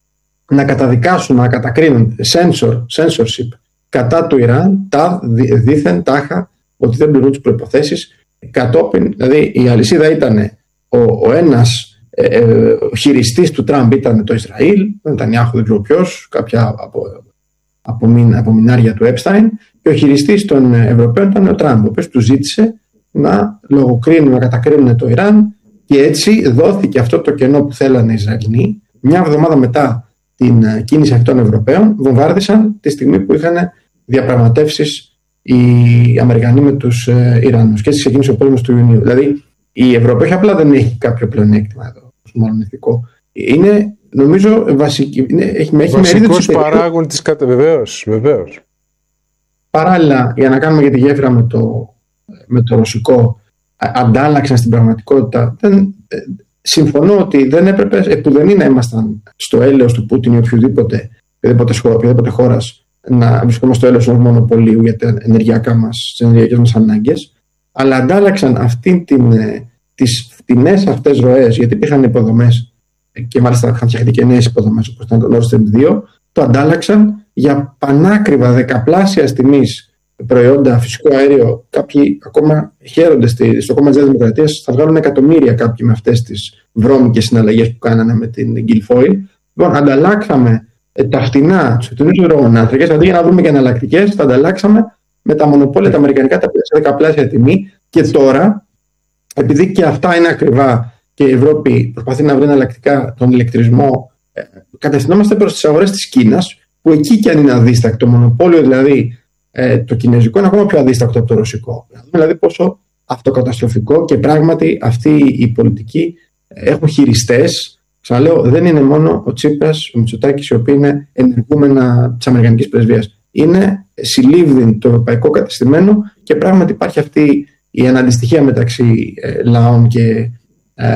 να καταδικάσουν, να κατακρίνουν censor, censorship κατά του Ιράν, τα δήθεν τάχα ότι δεν πληρούν τις προϋποθέσεις. Κατόπιν, δηλαδή η αλυσίδα ήταν ο, ο ένας ε, ε, ο χειριστής του Τραμπ ήταν το Ισραήλ, δεν ήταν Ιάχου, δεν ξέρω ποιος, κάποια από, από, μην, από μινάρια του Έπσταϊν, και ο χειριστής των Ευρωπαίων ήταν ο Τραμπ, ο οποίος του ζήτησε να λογοκρίνουν, να κατακρίνουν το Ιράν, και έτσι δόθηκε αυτό το κενό που θέλανε οι Ισραηλοί. Μια εβδομάδα μετά την κίνηση αυτών των Ευρωπαίων, βομβάρδισαν τη στιγμή που είχαν διαπραγματεύσεις οι Αμερικανοί με τους ε, Ιρανούς, και έτσι ξεκίνησε ο πόλεμος του Ιουνίου. Δηλαδή η Ευρώπη απλά δεν έχει κάποιο πλεονέκτημα εδώ, μόνο ηθικό. Είναι, νομίζω, βασική, είναι, έχει, έχει βασικός παράγον της κατα... βεβαίως, βεβαίως. Παράλληλα, για να κάνουμε και τη γέφυρα με το, με το ρωσικό, αντάλλαξαν στην πραγματικότητα. Δεν, συμφωνώ ότι δεν έπρεπε, επουδενή να ήμασταν στο έλεος του Πούτιν ή οποιοδήποτε, οποιοδήποτε χώρας, να βρισκόμαστε στο έλεος ενός μονοπωλίου για τα ενεργειακά μας, τις ενεργειακές μας ανάγκες, αλλά αντάλλαξαν αυτήν την, τις φτηνές αυτές ροές, γιατί υπήρχαν υποδομές και μάλιστα είχαν φτιαχτεί και νέες υποδομές όπως ήταν το Nord Stream δύο, το αντάλλαξαν για πανάκριβα δεκαπλάσια τιμής προϊόντα, φυσικό αέριο. Κάποιοι ακόμα χαίρονται στη, στο κόμμα της Δημοκρατίας, θα βγάλουν εκατομμύρια κάποιοι με αυτές τις βρώμικες συναλλαγές που κάνανε με την Guilfoyle. Λοιπόν, ανταλλάξαμε τα φτηνά, τους φτηνούς υδρογονάνθρακες, αντί για να βρούμε και εναλλακτικές, τα ανταλλάξαμε με τα μονοπόλια τα αμερικανικά, τα σε δεκαπλάσια τιμή. Και τώρα, επειδή και αυτά είναι ακριβά και η Ευρώπη προσπαθεί να βρει εναλλακτικά τον ηλεκτρισμό, ε, κατευθυνόμαστε προς τις αγορές της Κίνας, που εκεί κι αν είναι αδίστακτο, το μονοπόλιο δηλαδή ε, το κινέζικο είναι ακόμα πιο αδίστακτο από το ρωσικό. Δηλαδή πόσο αυτοκαταστροφικό, και πράγματι αυτοί οι πολιτικοί έχουν χειριστές. Ξαναλέω, δεν είναι μόνο ο Τσίπρας, ο Μητσοτάκης, οι οποίοι είναι ενεργούμενα της Αμερικανικής πρεσβείας. Είναι συλλήβδιν το ευρωπαϊκό κατεστημένο, και πράγματι υπάρχει αυτή η αναντιστοιχία μεταξύ ε, λαών και ε,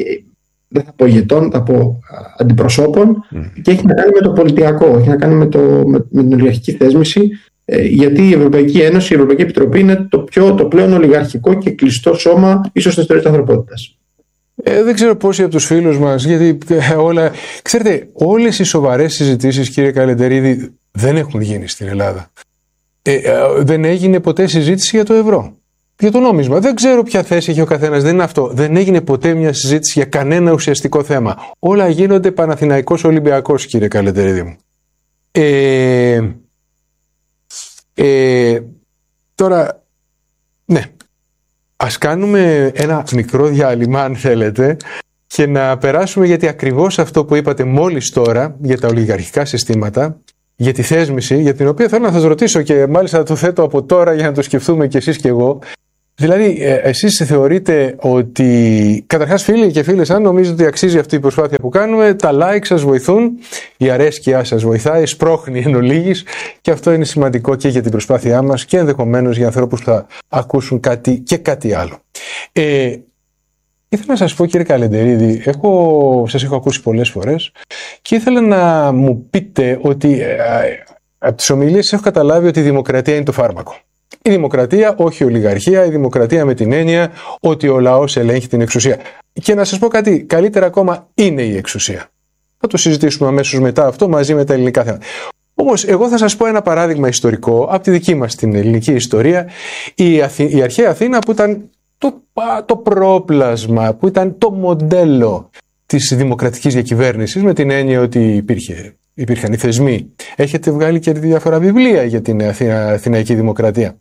δεν θα πω ηγετών, θα πω αντιπροσώπων, mm. και έχει να κάνει με το πολιτιακό, έχει να κάνει με, το, με, με την ολιγαρχική θέσμηση, ε, γιατί η Ευρωπαϊκή Ένωση, η Ευρωπαϊκή Επιτροπή είναι το, πιο, το πλέον ολιγαρχικό και κλειστό σώμα ίσως στην ιστορία της ανθρωπότητας. Ε, δεν ξέρω πόσοι από τους φίλους μας, γιατί ε, όλα... Ξέρετε, όλες οι σοβαρές συζητήσεις, κύριε Καλεντερίδη, δεν έχουν γίνει στην Ελλάδα. Ε, ε, δεν έγινε ποτέ συζήτηση για το ευρώ, για το νόμισμα. Δεν ξέρω ποια θέση έχει ο καθένας, δεν είναι αυτό. Δεν έγινε ποτέ μια συζήτηση για κανένα ουσιαστικό θέμα. Όλα γίνονται Παναθηναϊκός Ολυμπιακός, κύριε Καλεντερίδη μου. Ε, Ε, τώρα, ναι, ας κάνουμε ένα μικρό διάλειμμα αν θέλετε και να περάσουμε, γιατί ακριβώς αυτό που είπατε μόλις τώρα για τα ολιγαρχικά συστήματα, για τη θέσμηση, για την οποία θέλω να σας ρωτήσω και μάλιστα το θέτω από τώρα για να το σκεφτούμε κι εσείς και εγώ. Δηλαδή, εσείς θεωρείτε ότι, καταρχάς φίλοι και φίλες, αν νομίζετε ότι αξίζει αυτή η προσπάθεια που κάνουμε, τα like σας βοηθούν, η αρέσκειά σας βοηθάει, σπρώχνει εν ολίγης, και αυτό είναι σημαντικό και για την προσπάθειά μας και ενδεχομένως για ανθρώπους που θα ακούσουν κάτι και κάτι άλλο. Ε, ήθελα να σας πω, κύριε Καλεντερίδη, έχω, σας έχω ακούσει πολλές φορές και ήθελα να μου πείτε ότι ε, από τις ομιλίες έχω καταλάβει ότι η δημοκρατία είναι το φάρμακο. Η δημοκρατία, όχι η ολιγαρχία, η δημοκρατία με την έννοια ότι ο λαός ελέγχει την εξουσία. Και να σας πω κάτι, καλύτερα ακόμα είναι η εξουσία. Θα το συζητήσουμε αμέσως μετά αυτό μαζί με τα ελληνικά θέματα. Όμως, εγώ θα σας πω ένα παράδειγμα ιστορικό από τη δική μας την ελληνική ιστορία. Η, Αθη... η αρχαία Αθήνα, που ήταν το, το πρόπλασμα, που ήταν το μοντέλο της δημοκρατικής διακυβέρνησης, με την έννοια ότι υπήρχε. Υπήρχαν οι θεσμοί. Έχετε βγάλει και διάφορα βιβλία για την Αθήνα, Αθηναϊκή Δημοκρατία.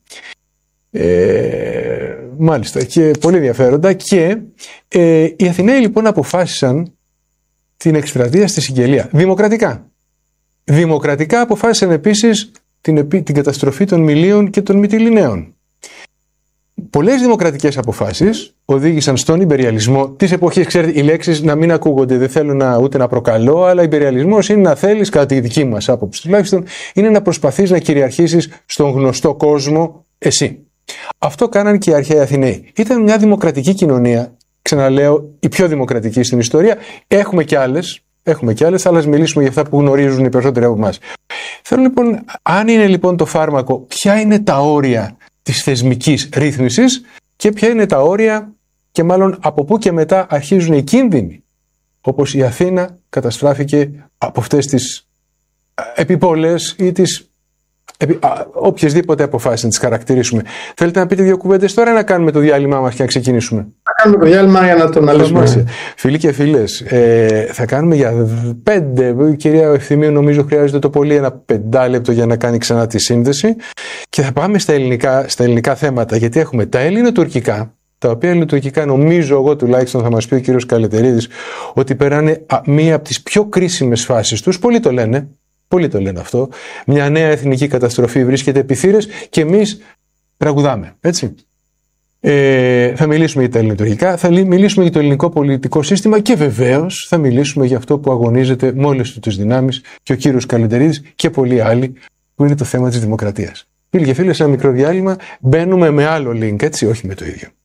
Ε, μάλιστα, και πολύ ενδιαφέροντα. Και ε, οι Αθηναίοι λοιπόν αποφάσισαν την εκστρατεία στη Συγγελία. Δημοκρατικά. Δημοκρατικά αποφάσισαν επίσης την, την καταστροφή των Μιλίων και των Μυτιληναίων. Πολλές δημοκρατικές αποφάσεις οδήγησαν στον ιμπεριαλισμό της εποχής. Ξέρετε, οι λέξεις να μην ακούγονται, δεν θέλω να, ούτε να προκαλώ, αλλά ιμπεριαλισμός είναι να θέλεις, κατά τη δική μας άποψη τουλάχιστον, είναι να προσπαθείς να κυριαρχήσεις στον γνωστό κόσμο εσύ. Αυτό κάναν και οι αρχαίοι Αθηναίοι. Ήταν μια δημοκρατική κοινωνία, ξαναλέω, η πιο δημοκρατική στην ιστορία. Έχουμε και άλλες, έχουμε και άλλες, αλλά ας μιλήσουμε για αυτά που γνωρίζουν οι περισσότεροι από εμάς. Θέλω λοιπόν, αν είναι λοιπόν το φάρμακο, ποια είναι τα όρια της θεσμικής ρύθμισης και ποια είναι τα όρια και μάλλον από πού και μετά αρχίζουν οι κίνδυνοι, όπως η Αθήνα καταστράφηκε από αυτές τις επιπόλες ή τις επι... οποιασδήποτε αποφάσεις να τις χαρακτηρίσουμε. Θέλετε να πείτε δύο κουβέντες τώρα ή να κάνουμε το διάλειμμα μας και να ξεκινήσουμε? Να κάνουμε το διάλειμμα για να το αναλύσουμε. Φίλοι και φίλες, ε, θα κάνουμε για πέντε, η κυρία Ευθυμίου νομίζω χρειάζεται το πολύ ένα πεντάλεπτο για να κάνει ξανά τη σύνδεση, και θα πάμε στα ελληνικά, στα ελληνικά θέματα, γιατί έχουμε τα ελληνοτουρκικά, τα οποία ελληνοτουρκικά νομίζω εγώ τουλάχιστον, θα μας πει ο κύριος Καλεντερίδης, ότι περνάνε μία από τις πιο κρίσιμες φάσεις τους. Πολλοί το λένε, πολλοί το λένε αυτό. Μια νέα εθνική καταστροφή βρίσκεται επί θύρες και εμείς τραγουδάμε, έτσι. Ε, θα μιλήσουμε για τα ελληνοτουρκικά, θα μιλήσουμε για το ελληνικό πολιτικό σύστημα και βεβαίως θα μιλήσουμε για αυτό που αγωνίζεται με όλες του τις δυνάμεις και ο κύριος Καλεντερίδης και πολλοί άλλοι, που είναι το θέμα της δημοκρατίας. Φίλοι και φίλες, ένα μικρό διάλειμμα, μπαίνουμε με άλλο link, έτσι, όχι με το ίδιο.